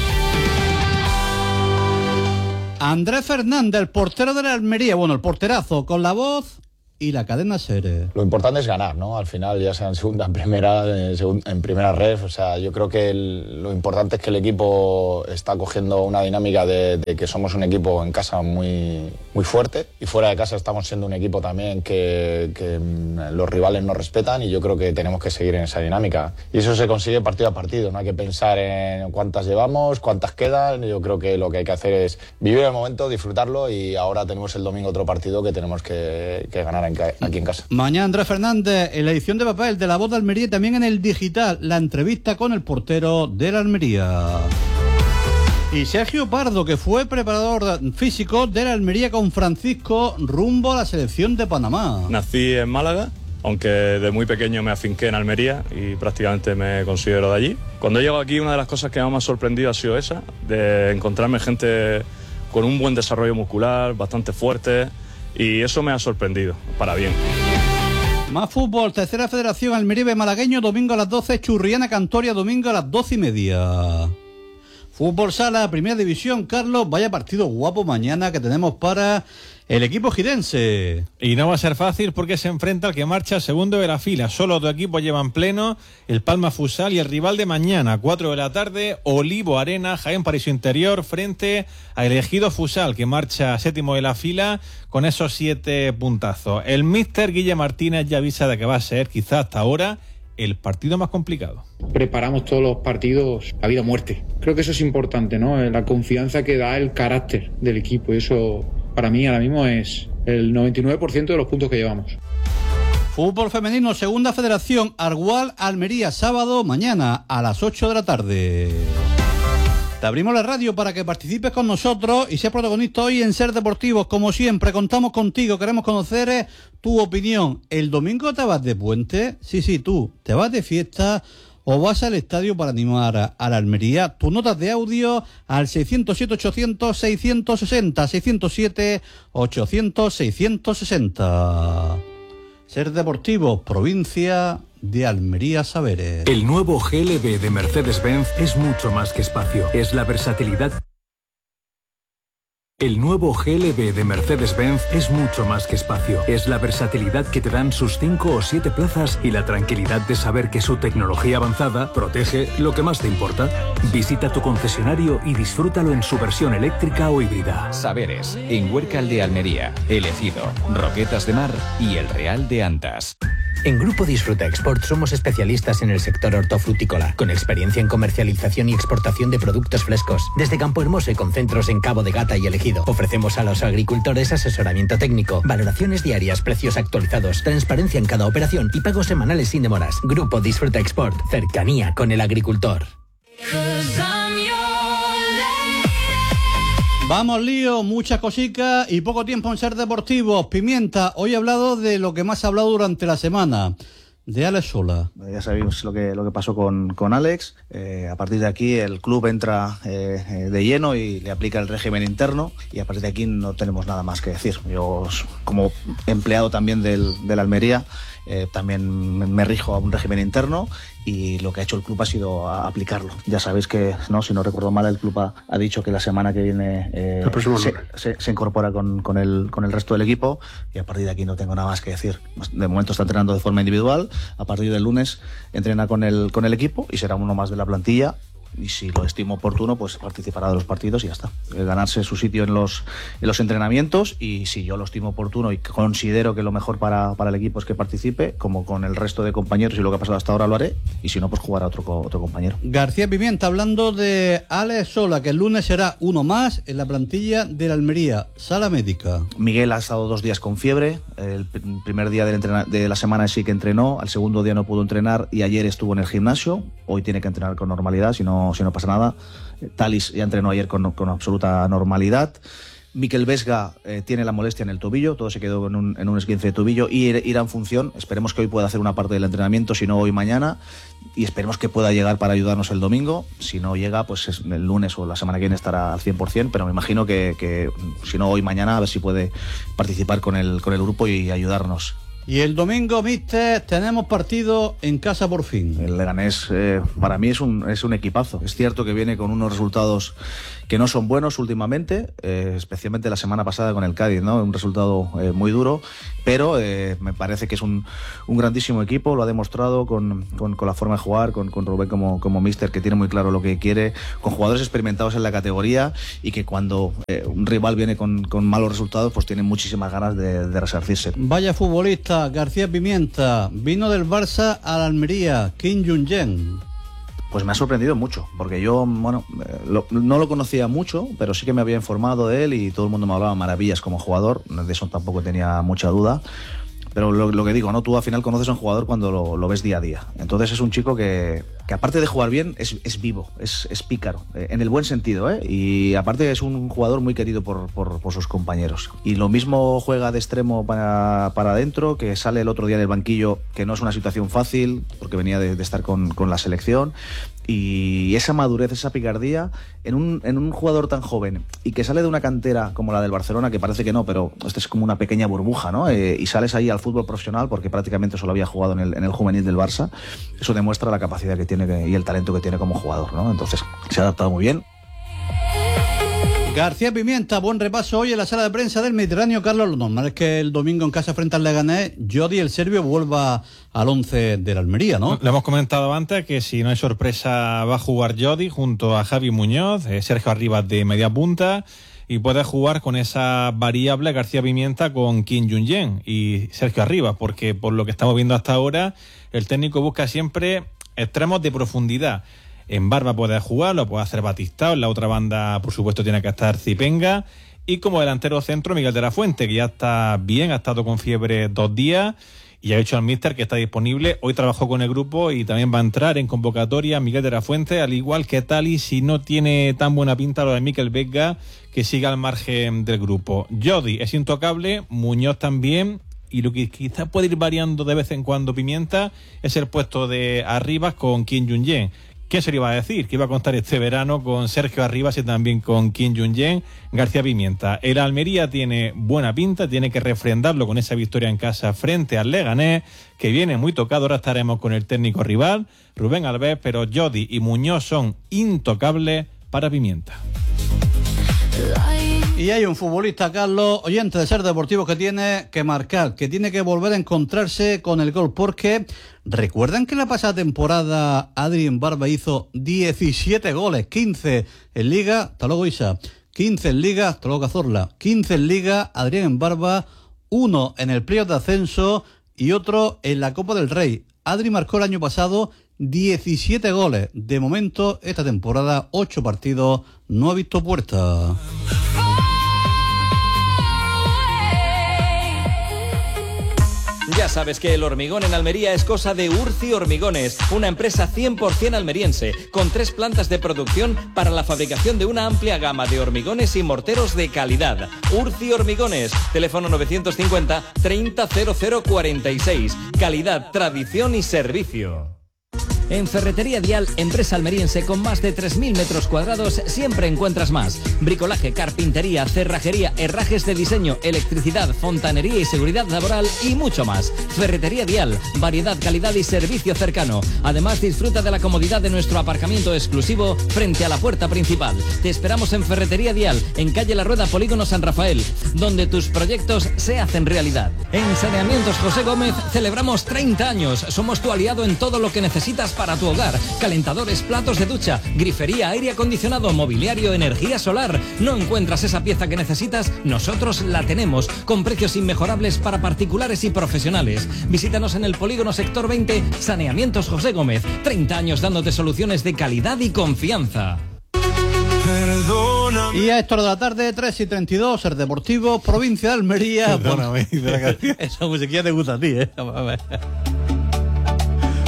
Andrés Fernández, el portero de la Almería, bueno, el porterazo, con la voz y la cadena SER. Lo importante es ganar, ¿no? Al final, ya sea en segunda, en primera, en, segunda, en primera ref, o sea, yo creo que el, lo importante es que el equipo está cogiendo una dinámica de, de que somos un equipo en casa muy, muy fuerte y fuera de casa estamos siendo un equipo también que, que los rivales nos respetan y yo creo que tenemos que seguir en esa dinámica. Y eso se consigue partido a partido, no hay que pensar en cuántas llevamos, cuántas quedan, yo creo que lo que hay que hacer es vivir el momento, disfrutarlo y ahora tenemos el domingo otro partido que tenemos que, que ganar en aquí en casa. Mañana Andrés Fernández en la edición de papel de La Voz de Almería y también en el digital, la entrevista con el portero de la Almería. Y Sergio Pardo, que fue preparador físico de la Almería con Francisco rumbo a la selección de Panamá. Nací en Málaga, aunque de muy pequeño me afinqué en Almería y prácticamente me considero de allí. Cuando llego aquí, una de las cosas que más me ha sorprendido ha sido esa, de encontrarme gente con un buen desarrollo muscular, bastante fuerte. Y eso me ha sorprendido, para bien. Más fútbol, tercera federación, Almería Malagueño, domingo a las doce, Churriana Cantoria, domingo a las doce y media. Fútbol sala, primera división, Carlos, vaya partido guapo mañana que tenemos para el equipo jirense. Y no va a ser fácil porque se enfrenta al que marcha segundo de la fila. Solo dos equipos llevan pleno, el Palma Futsal y el rival de mañana, cuatro de la tarde, Olivo Arena, Jaén Paraíso Interior, frente al Ejido Futsal, que marcha séptimo de la fila con esos siete puntazos. El míster Guille Martínez ya avisa de que va a ser, quizás hasta ahora, el partido más complicado. Preparamos todos los partidos a vida o muerte. Creo que eso es importante, ¿no? La confianza que da el carácter del equipo. Y eso, para mí, ahora mismo es el noventa y nueve por ciento de los puntos que llevamos. Fútbol femenino, segunda federación, Argual, Almería, sábado, mañana, a las ocho de la tarde. Te abrimos la radio para que participes con nosotros y seas protagonista hoy en Ser Deportivos. Como siempre, contamos contigo, queremos conocer eh, tu opinión. ¿El domingo te vas de puente? Sí, sí, tú, ¿te vas de fiesta o vas al estadio para animar a, a la Almería? Tus notas de audio al seiscientos siete, ochocientos, seiscientos sesenta, seiscientos siete, ochocientos, seiscientos sesenta. Ser Deportivos, provincia de Almería Saberes. El nuevo G L B de Mercedes-Benz es mucho más que espacio. Es la versatilidad. El nuevo G L B de Mercedes-Benz es mucho más que espacio. Es la versatilidad que te dan sus cinco o siete plazas y la tranquilidad de saber que su tecnología avanzada protege lo que más te importa. Visita tu concesionario y disfrútalo en su versión eléctrica o híbrida. Saberes, en Huércal de Almería, El Ejido, Roquetas de Mar y El Real de Antas. En Grupo Disfruta Export somos especialistas en el sector hortofrutícola, con experiencia en comercialización y exportación de productos frescos. Desde Campo Hermoso y con centros en Cabo de Gata y El Ejido, ofrecemos a los agricultores asesoramiento técnico, valoraciones diarias, precios actualizados, transparencia en cada operación y pagos semanales sin demoras. Grupo Disfruta Export, cercanía con el agricultor. Vamos lío, muchas cositas y poco tiempo en Ser Deportivos. Pimienta, hoy he hablado de lo que más ha hablado durante la semana, de Alex Sola. Ya sabéis lo que, lo que pasó con, con Alex. Eh, a partir de aquí el club entra eh, de lleno y le aplica el régimen interno y a partir de aquí no tenemos nada más que decir. Yo, como empleado también del, del Almería, eh, también me rijo a un régimen interno y lo que ha hecho el club ha sido a aplicarlo. Ya sabéis que, no, si no recuerdo mal, el club ha, ha dicho que la semana que viene eh, se, se, se incorpora con, con, el, con el resto del equipo y a partir de aquí no tengo nada más que decir. De momento está entrenando de forma individual, a partir del lunes entrena con el, con el equipo y será uno más de la plantilla. Y si lo estimo oportuno, pues participará de los partidos y ya está. Ganarse su sitio en los, en los entrenamientos y si yo lo estimo oportuno y considero que lo mejor para, para el equipo es que participe, como con el resto de compañeros y lo que ha pasado hasta ahora lo haré, y si no, pues jugará otro, otro compañero. García Pimienta, hablando de Alex Sola, que el lunes será uno más en la plantilla de la Almería, sala médica. Miguel ha estado dos días con fiebre, el primer día del entrena- de la semana sí que entrenó, al segundo día no pudo entrenar y ayer estuvo en el gimnasio. hoy tiene que entrenar con normalidad, si no, si no pasa nada. Talis ya entrenó ayer con, con absoluta normalidad. Mikel Vesga eh, tiene la molestia en el tobillo, todo se quedó en un, en un esguince de tobillo y irá en función. Esperemos que hoy pueda hacer una parte del entrenamiento, si no hoy mañana, y esperemos que pueda llegar para ayudarnos el domingo. Si no llega, pues es, el lunes o la semana que viene estará al cien por ciento, pero me imagino que, que si no hoy mañana, a ver si puede participar con el, con el grupo y ayudarnos. Y el domingo, mister, tenemos partido en casa por fin. El Leganés eh, para mí es un, es un equipazo. Es cierto que viene con unos resultados que no son buenos últimamente, eh, especialmente la semana pasada con el Cádiz, ¿no? Un resultado eh, muy duro, pero eh, me parece que es un, un grandísimo equipo, lo ha demostrado con, con, con la forma de jugar, con, con Rubén como, como míster, que tiene muy claro lo que quiere, con jugadores experimentados en la categoría y que cuando eh, un rival viene con, con malos resultados, pues tiene muchísimas ganas de, de resarcirse. Vaya futbolista, García Pimienta, vino del Barça a la Almería, Kim Jong-un. Pues me ha sorprendido mucho, porque yo, bueno, lo, no lo conocía mucho, pero sí que me había informado de él y todo el mundo me hablaba maravillas como jugador, de eso tampoco tenía mucha duda. Pero lo, lo que digo, ¿no? Tú al final conoces a un jugador cuando lo, lo ves día a día. Entonces es un chico que, que aparte de jugar bien, es, es vivo, es, es pícaro, eh, en el buen sentido, ¿eh? Y aparte es un jugador muy querido por, por, por sus compañeros. Y lo mismo juega de extremo para, para adentro, que sale el otro día del banquillo, que no es una situación fácil, porque venía de, de estar con, con la selección. Y esa madurez, esa picardía en un, en un jugador tan joven y que sale de una cantera como la del Barcelona, que parece que no, pero este es como una pequeña burbuja, ¿no? Eh, y sales ahí al fútbol profesional porque prácticamente solo había jugado en el, en el juvenil del Barça. Eso demuestra la capacidad que tiene que, y el talento que tiene como jugador, ¿no? Entonces se ha adaptado muy bien. García Pimienta, buen repaso hoy en la sala de prensa del Mediterráneo. Carlos, lo normal es que el domingo en casa frente al Leganés, Jody, el serbio, vuelva al once de la Almería, ¿no? Le hemos comentado antes que si no hay sorpresa va a jugar Jody junto a Javi Muñoz, eh, Sergio Arribas de media punta, y puede jugar con esa variable García Pimienta con Kim Jong-un y Sergio Arribas, porque por lo que estamos viendo hasta ahora, el técnico busca siempre extremos de profundidad. En Barba puede jugar, lo puede hacer Batistao, en la otra banda por supuesto tiene que estar Zipenga, y como delantero centro Miguel de la Fuente, que ya está bien, ha estado con fiebre dos días y ha dicho al míster que está disponible. Hoy trabajó con el grupo y también va a entrar en convocatoria Miguel de la Fuente, al igual que Tali, si no tiene tan buena pinta lo de Mikel Vesga, que siga al margen del grupo. Jody es intocable, Muñoz también, y lo que quizás puede ir variando de vez en cuando Pimienta es el puesto de Arribas con Kim Jong-un. ¿Qué se le iba a decir? Que iba a contar este verano con Sergio Arribas y también con Kim Jong-un, García Pimienta. El Almería tiene buena pinta, tiene que refrendarlo con esa victoria en casa frente al Leganés, que viene muy tocado. Ahora estaremos con el técnico rival, Rubén Alves, pero Jody y Muñoz son intocables para Pimienta. Y hay un futbolista, Carlos, oyente de Ser Deportivo, que tiene que marcar, que tiene que volver a encontrarse con el gol, porque recuerdan que la pasada temporada Adrián Barba hizo diecisiete goles, quince en Liga, hasta luego Isa, quince en Liga, hasta luego Cazorla, quince en Liga, Adrián Barba, uno en el playoff de ascenso y otro en la Copa del Rey. Adri marcó el año pasado diecisiete goles. De momento, esta temporada, ocho partidos, no ha visto puerta. Ya sabes que el hormigón en Almería es cosa de Urci Hormigones, una empresa cien por ciento almeriense, con tres plantas de producción para la fabricación de una amplia gama de hormigones y morteros de calidad. Urci Hormigones, teléfono novecientos cincuenta, treinta, cero cero cuarenta y seis. Calidad, tradición y servicio. En Ferretería Dial, empresa almeriense con más de tres mil metros cuadrados, siempre encuentras más. Bricolaje, carpintería, cerrajería, herrajes de diseño, electricidad, fontanería y seguridad laboral y mucho más. Ferretería Dial, variedad, calidad y servicio cercano. Además, disfruta de la comodidad de nuestro aparcamiento exclusivo frente a la puerta principal. Te esperamos en Ferretería Dial, en calle La Rueda, Polígono San Rafael, donde tus proyectos se hacen realidad. En Saneamientos José Gómez celebramos treinta años. Somos tu aliado en todo lo que necesitas para tu hogar. Calentadores, platos de ducha, grifería, aire acondicionado, mobiliario, energía solar. ¿No encuentras esa pieza que necesitas? Nosotros la tenemos, con precios inmejorables para particulares y profesionales. Visítanos en el Polígono Sector veinte, Saneamientos José Gómez. treinta años dándote soluciones de calidad y confianza. Perdóname. Y a esta hora de la tarde, tres y treinta y dos, Ser Deportivo, provincia de Almería. Perdóname, de la canción. Esa musiquilla te gusta a ti, ¿eh?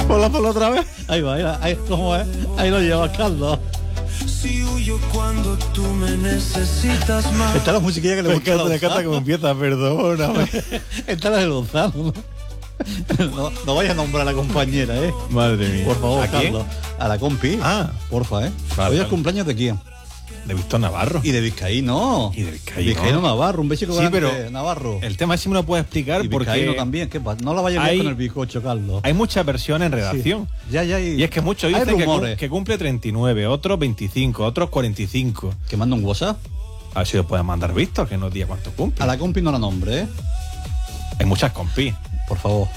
Ponla, ponla otra vez. Ahí va, ahí va, ahí, ¿cómo es? Ahí lo lleva Carlos. Si huyo cuando tú me necesitas más. Esta es la musiquilla que le gusta a Lozano. Me encanta como empieza, perdóname. Esta es la de Lozano. No, no vayas a nombrar a la compañera, ¿eh? Madre mía. Por favor, ¿A quién? Carlos. A la compi. Ah. Porfa, ¿eh? Vale, Hoy es vale. cumpleaños de quién. De Víctor Navarro. Y de Vizcaíno. Y de Vizcaíno. Vizcaíno Navarro, un beso Sí, pero Navarro. el tema es si me lo puedes explicar Y porque Vizcaíno también, ¿qué pasa? No la vayas a hay- ver con el bizcocho, Carlos. hay muchas versiones en redacción. Sí. Ya, ya. Y es que muchos hay dicen que, cum- rumores. que cumple treinta y nueve, otros veinticinco, otros cuarenta y cinco. Que manda un WhatsApp. A ver si lo pueden mandar Víctor, que no diga cuánto cumple. A la compi no la nombre, ¿eh? Hay muchas compis. Por favor.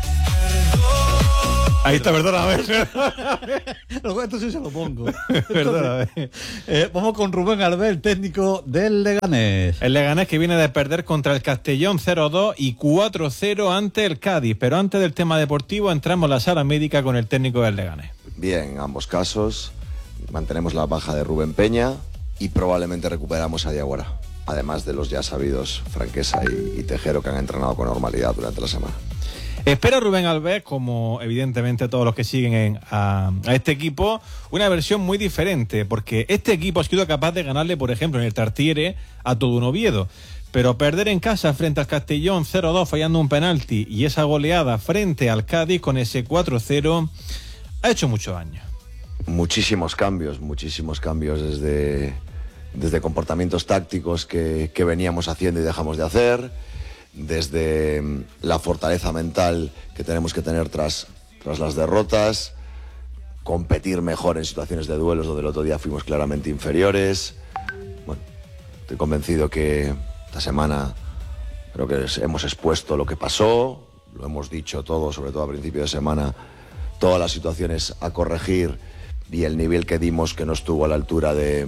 Ahí está, perdóname. Esto sí se lo pongo. Perdóname. Eh, vamos con Rubén Albert, el técnico del Leganés. El Leganés que viene de perder contra el Castellón cero dos y cuatro cero ante el Cádiz. Pero antes del tema deportivo entramos a la sala médica con el técnico del Leganés. Bien, en ambos casos mantenemos la baja de Rubén Peña y probablemente recuperamos a Diaguara, además de los ya sabidos Franquesa y, y Tejero, que han entrenado con normalidad durante la semana. Espera Rubén Albert, como evidentemente todos los que siguen en- a, a este equipo, una versión muy diferente, porque este equipo ha sido capaz de ganarle, por ejemplo, en el Tartiere a todo un Oviedo. Pero perder en casa frente al Castellón cero dos fallando un penalti y esa goleada frente al Cádiz con ese cuatro cero ha hecho mucho daño. Muchísimos cambios, muchísimos cambios desde, desde comportamientos tácticos que, que veníamos haciendo y dejamos de hacer, desde mm, la fortaleza mental que tenemos que tener tras, tras las derrotas, competir mejor en situaciones de duelos donde el otro día fuimos claramente inferiores. Bueno, estoy convencido que esta semana creo que es- hemos expuesto lo que pasó, lo hemos dicho todo, sobre todo a principio de semana, todas las situaciones a corregir y el nivel que dimos que no estuvo a la altura de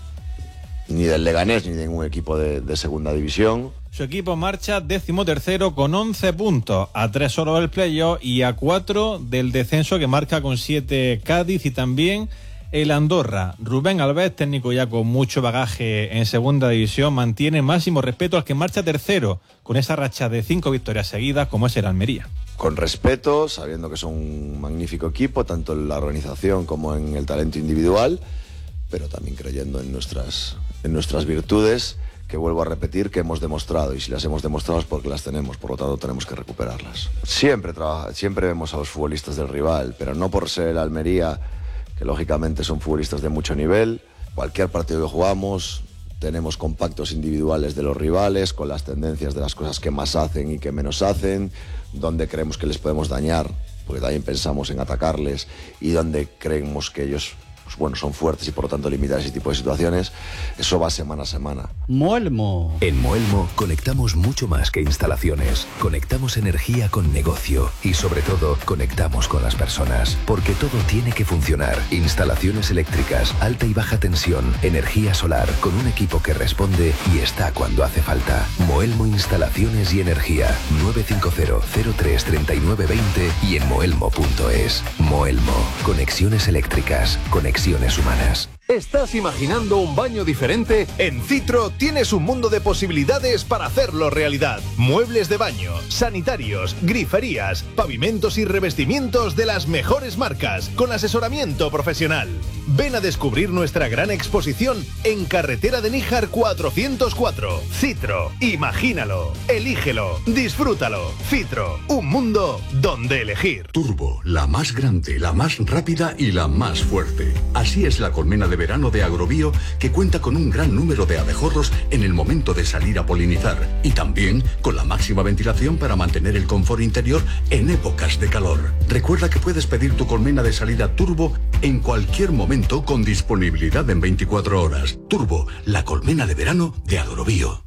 ni del Leganés ni de ningún equipo de, de segunda división. Su equipo marcha décimo tercero con once puntos, a tres solo del playoff y a cuatro del descenso que marca con siete Cádiz y también el Andorra. Rubén Albert, técnico ya con mucho bagaje en segunda división, mantiene máximo respeto al que marcha tercero con esa racha de cinco victorias seguidas como es el Almería. Con respeto, sabiendo que son un magnífico equipo, tanto en la organización como en el talento individual, pero también creyendo en nuestras, en nuestras virtudes, que vuelvo a repetir que hemos demostrado, y si las hemos demostrado es porque las tenemos, por lo tanto tenemos que recuperarlas. Siempre, trabaja, siempre vemos a los futbolistas del rival, pero no por ser el Almería, que lógicamente son futbolistas de mucho nivel. Cualquier partido que jugamos tenemos compactos individuales de los rivales, con las tendencias de las cosas que más hacen y que menos hacen, donde creemos que les podemos dañar, porque también pensamos en atacarles, y donde creemos que ellos pues bueno, son fuertes y por lo tanto limitar ese tipo de situaciones. Eso va semana a semana. Moelmo. En Moelmo conectamos mucho más que instalaciones. Conectamos energía con negocio y sobre todo conectamos con las personas. Porque todo tiene que funcionar. Instalaciones eléctricas, alta y baja tensión, energía solar, con un equipo que responde y está cuando hace falta. Moelmo Instalaciones y Energía. nueve cinco cero, cero tres, tres nueve dos cero y en moelmo punto es. Moelmo. Conexiones eléctricas. Conexiones humanas. ¿Estás imaginando un baño diferente? En Citro tienes un mundo de posibilidades para hacerlo realidad. Muebles de baño, sanitarios, griferías, pavimentos y revestimientos de las mejores marcas, con asesoramiento profesional. Ven a descubrir nuestra gran exposición en Carretera de Níjar cuatrocientos cuatro. Citro, imagínalo, elígelo, disfrútalo. Citro, un mundo donde elegir. Turbo, la más grande, la más rápida y la más fuerte. Así es la colmena de verano de Agrobio, que cuenta con un gran número de abejorros en el momento de salir a polinizar y también con la máxima ventilación para mantener el confort interior en épocas de calor. Recuerda que puedes pedir tu colmena de salida Turbo en cualquier momento con disponibilidad en veinticuatro horas. Turbo, la colmena de verano de Agrobio.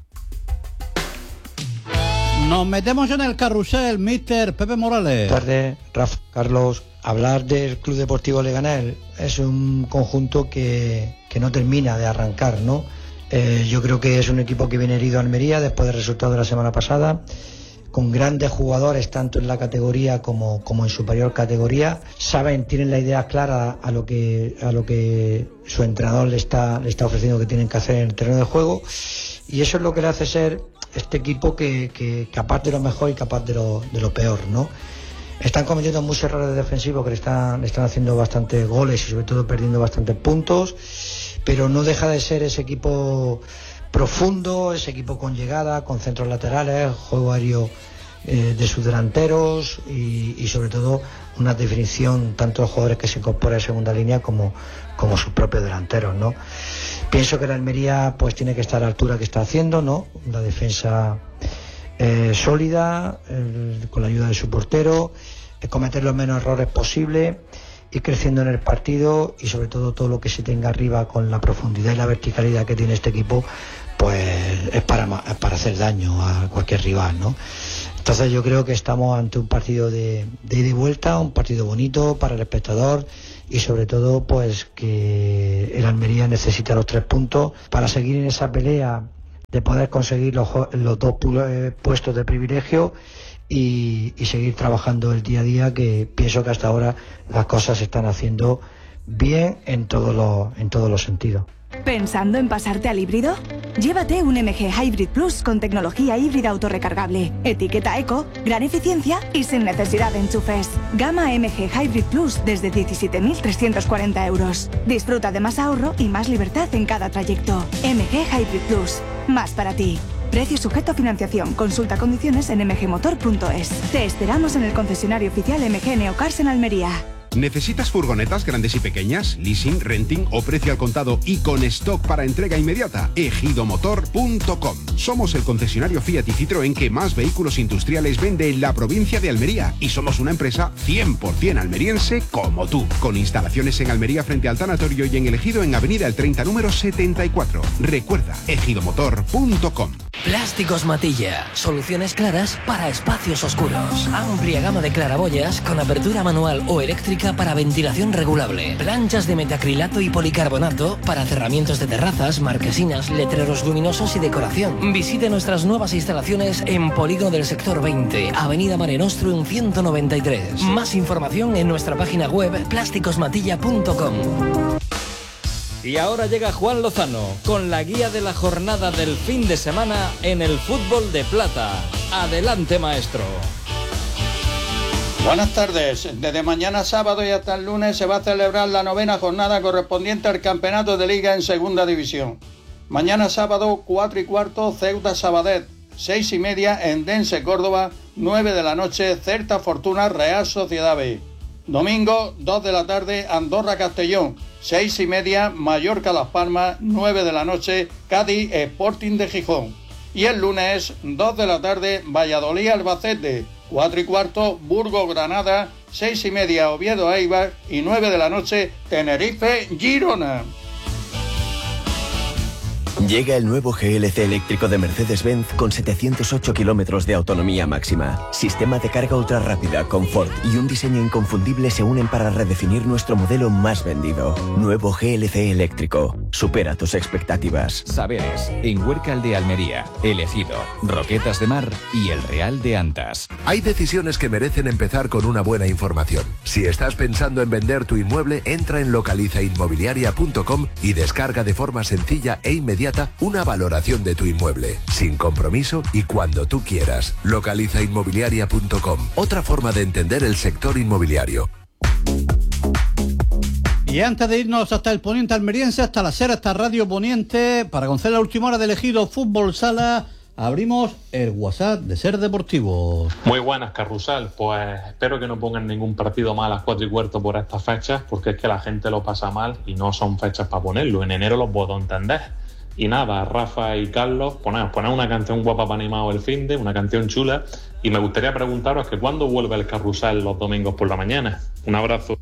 Nos metemos en el carrusel, mister Pepe Morales. Buenas tardes, Rafa, Carlos. Hablar del Club Deportivo Leganés es un conjunto que, que no termina de arrancar, ¿no? Eh, yo creo que es un equipo que viene herido a Almería después del resultado de la semana pasada, con grandes jugadores tanto en la categoría como, como en superior categoría. Saben, tienen la idea clara a lo que, a lo que su entrenador le está, le está ofreciendo que tienen que hacer en el terreno de juego, y eso es lo que le hace ser este equipo que, que capaz de lo mejor y capaz de lo, de lo peor, ¿no? Están cometiendo muchos errores defensivos que le están, le están haciendo bastantes goles y sobre todo perdiendo bastantes puntos, pero no deja de ser ese equipo profundo, ese equipo con llegada, con centros laterales, juego aéreo eh, de sus delanteros y, y sobre todo una definición tanto de los jugadores que se incorporan en segunda línea como, como sus propios delanteros, ¿no? Pienso que la Almería pues tiene que estar a la altura que está haciendo, ¿no? La defensa eh, sólida, el, con la ayuda de su portero, eh, cometer los menos errores posible, ir creciendo en el partido y sobre todo todo lo que se tenga arriba con la profundidad y la verticalidad que tiene este equipo, pues es para, es para hacer daño a cualquier rival, ¿no? Entonces yo creo que estamos ante un partido de, de ida y vuelta, un partido bonito para el espectador y sobre todo pues que el Almería necesita los tres puntos para seguir en esa pelea de poder conseguir los, los dos puestos de privilegio y, y seguir trabajando el día a día, que pienso que hasta ahora las cosas se están haciendo bien en todos los, en todos los sentidos. ¿Pensando en pasarte al híbrido? Llévate un M G Hybrid Plus con tecnología híbrida autorrecargable, etiqueta eco, gran eficiencia y sin necesidad de enchufes. Gama M G Hybrid Plus desde diecisiete mil trescientos cuarenta euros. Disfruta de más ahorro y más libertad en cada trayecto. M G Hybrid Plus, más para ti. Precio sujeto a financiación. Consulta condiciones en m g motor punto es. Te esperamos en el concesionario oficial M G Neocars en Almería. ¿Necesitas furgonetas grandes y pequeñas, leasing, renting o precio al contado y con stock para entrega inmediata? ejido motor punto com. Somos el concesionario Fiat y Citroën que más vehículos industriales vende en la provincia de Almería y somos una empresa cien por cien almeriense como tú, con instalaciones en Almería frente al tanatorio y en el Ejido en Avenida El treinta número setenta y cuatro. Recuerda, ejido motor punto com. Plásticos Matilla. Soluciones claras para espacios oscuros. Amplia gama de claraboyas con apertura manual o eléctrica para ventilación regulable. Planchas de metacrilato y policarbonato para cerramientos de terrazas, marquesinas, letreros luminosos y decoración. Visite nuestras nuevas instalaciones en Polígono del Sector veinte, Avenida Mare Nostrum ciento noventa y tres. Más información en nuestra página web plásticos matilla punto com. Y ahora llega Juan Lozano con la guía de la jornada del fin de semana en el fútbol de plata. Adelante, maestro. Buenas tardes. Desde mañana sábado y hasta el lunes se va a celebrar la novena jornada correspondiente al campeonato de Liga en Segunda División. Mañana sábado, cuatro y cuarto, Ceuta Sabadet. Seis y media, Endense Córdoba. Nueve de la noche, Celta Fortuna Real Sociedad B. Domingo, dos de la tarde, Andorra Castellón. Seis y media, Mallorca Las Palmas. Nueve de la noche, Cádiz Sporting de Gijón. Y el lunes, dos de la tarde, Valladolid Albacete. Cuatro y cuarto, Burgos Granada. Seis y media, Oviedo Eibar. Y nueve de la noche, Tenerife Girona. Llega el nuevo G L C eléctrico de Mercedes-Benz con setecientos ocho kilómetros de autonomía máxima. Sistema de carga ultra rápida, confort y un diseño inconfundible se unen para redefinir nuestro modelo más vendido. Nuevo G L C eléctrico. Supera tus expectativas. Saberes, en Huércal de Almería, El Ejido, Roquetas de Mar y El Real de Antas. Hay decisiones que merecen empezar con una buena información. Si estás pensando en vender tu inmueble, entra en localiza inmobiliaria punto com y descarga de forma sencilla e inmediata una valoración de tu inmueble, sin compromiso y cuando tú quieras. localiza inmobiliaria punto com. Otra forma de entender el sector inmobiliario. Y antes de irnos hasta el poniente almeriense, hasta la SER, hasta Radio Poniente, para conocer la última hora del Ejido Fútbol Sala, abrimos el WhatsApp de SER Deportivo. Muy buenas, Carrusel. Pues espero que no pongan ningún partido más a las cuatro y cuarto por estas fechas, porque es que la gente lo pasa mal y no son fechas para ponerlo. En enero los puedo entender. Y nada, Rafa y Carlos, poned, poned una canción guapa para animado el finde, una canción chula. Y me gustaría preguntaros que cuándo vuelve el Carrusel los domingos por la mañana. Un abrazo.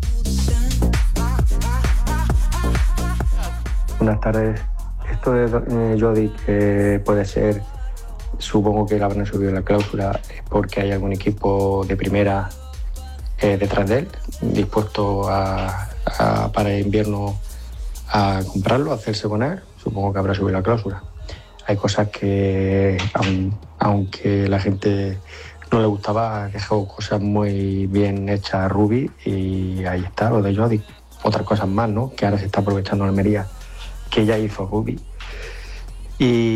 Buenas tardes. Esto de eh, Jody, que puede ser, supongo que la habrán subido la cláusula, es porque hay algún equipo de primera eh, detrás de él, dispuesto a, a, para el invierno a comprarlo, a hacerse con él. Supongo que habrá subido la cláusula. Hay cosas que, aun, aunque la gente no le gustaba, ha dejado cosas muy bien hechas a Rubi y ahí está, lo de Jody. Otras cosas más, ¿no? Que ahora se está aprovechando Almería, que ya hizo Rubi.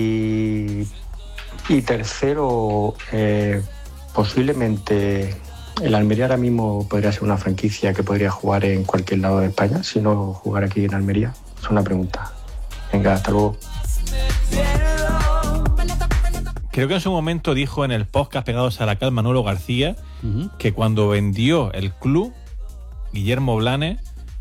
Y, y tercero, eh, posiblemente ¿El Almería ahora mismo podría ser una franquicia que podría jugar en cualquier lado de España, si no jugar aquí en Almería? Es una pregunta. Venga, hasta luego. Creo que en su momento dijo en el podcast Pegados a la Cal Manolo García uh-huh. que cuando vendió el club, Guillermo Blanes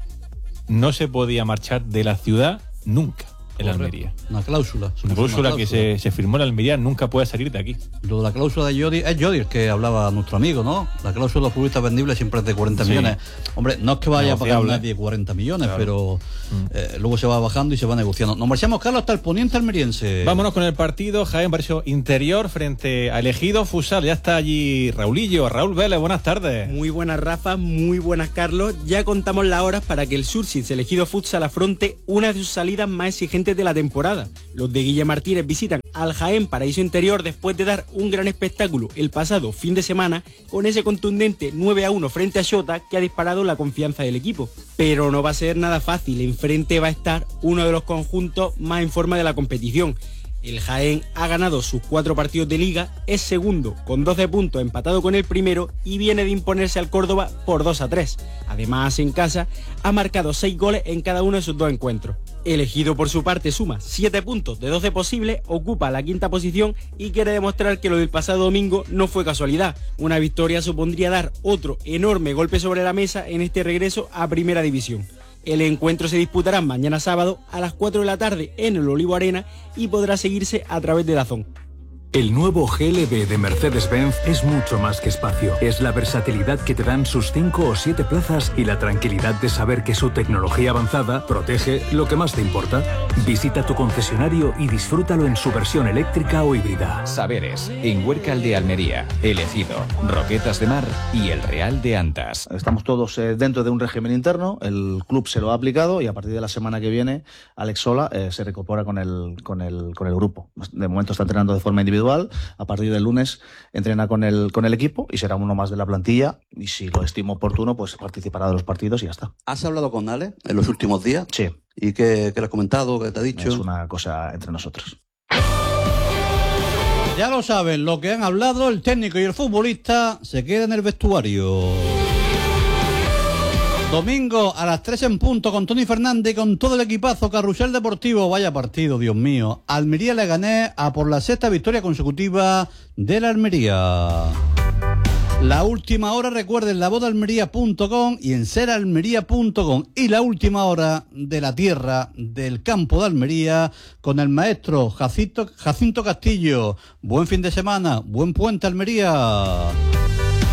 no se podía marchar de la ciudad nunca. En la Almería. Una cláusula. Una cláusula, una cláusula que se, se firmó en la Almería, nunca puede salir de aquí. Lo de la cláusula de Jody, es Jody el que hablaba nuestro amigo, ¿no? La cláusula de los futbolistas vendibles siempre es de cuarenta sí. millones. Hombre, no es que vaya negociable. A pagar nadie cuarenta millones, claro. pero mm. eh, luego se va bajando y se va negociando. Nos marchamos, Carlos, hasta el poniente almeriense. Vámonos con el partido, Jaén Barrio Interior frente a Elegido Futsal. Ya está allí Raulillo, Raúl Vélez, buenas tardes. Muy buenas, Rafa, muy buenas, Carlos. Ya contamos las horas para que el Sursis Elegido Futsal afronte una de sus salidas más exigentes de la temporada. Los de Guille Martínez visitan al Jaén Paraíso Interior después de dar un gran espectáculo el pasado fin de semana con ese contundente nueve a uno frente a Xota que ha disparado la confianza del equipo. Pero no va a ser nada fácil, enfrente va a estar uno de los conjuntos más en forma de la competición. El Jaén ha ganado sus cuatro partidos de liga, es segundo con doce puntos empatado con el primero y viene de imponerse al Córdoba por dos a tres. Además, en casa ha marcado seis goles en cada uno de sus dos encuentros. Elegido por su parte suma siete puntos de doce posibles, ocupa la quinta posición y quiere demostrar que lo del pasado domingo no fue casualidad. Una victoria supondría dar otro enorme golpe sobre la mesa en este regreso a Primera División. El encuentro se disputará mañana sábado a las cuatro de la tarde en el Olivo Arena y podrá seguirse a través de DAZN. El nuevo G L B de Mercedes-Benz es mucho más que espacio. Es la versatilidad que te dan sus cinco o siete plazas y la tranquilidad de saber que su tecnología avanzada protege lo que más te importa. Visita tu concesionario y disfrútalo en su versión eléctrica o híbrida. Saberes, en Huércal de Almería, Elegido, Roquetas de Mar y el Real de Antas. Estamos todos eh, dentro de un régimen interno, el club se lo ha aplicado y a partir de la semana que viene Alex Sola eh, se reincorpora con el, con, el, con el grupo. De momento está entrenando de forma individual. A partir del lunes entrena con el, con el equipo y será uno más de la plantilla y si lo estimo oportuno pues participará de los partidos y ya está. ¿Has hablado con Ale en los últimos días? Sí. ¿Y qué, qué le has comentado? ¿Qué te ha dicho? Es una cosa entre nosotros. Ya lo saben, lo que han hablado el técnico y el futbolista se queda en el vestuario. Domingo a las tres en punto con Tony Fernández y con todo el equipazo. Carrusel Deportivo, vaya partido, Dios mío. Almería Leganés a por la sexta victoria consecutiva de la Almería. La última hora, recuerden, la voz de almería punto com y en ser almería punto com. Y la última hora de la tierra del campo de Almería con el maestro Jacinto, Jacinto Castillo. Buen fin de semana, buen puente, Almería.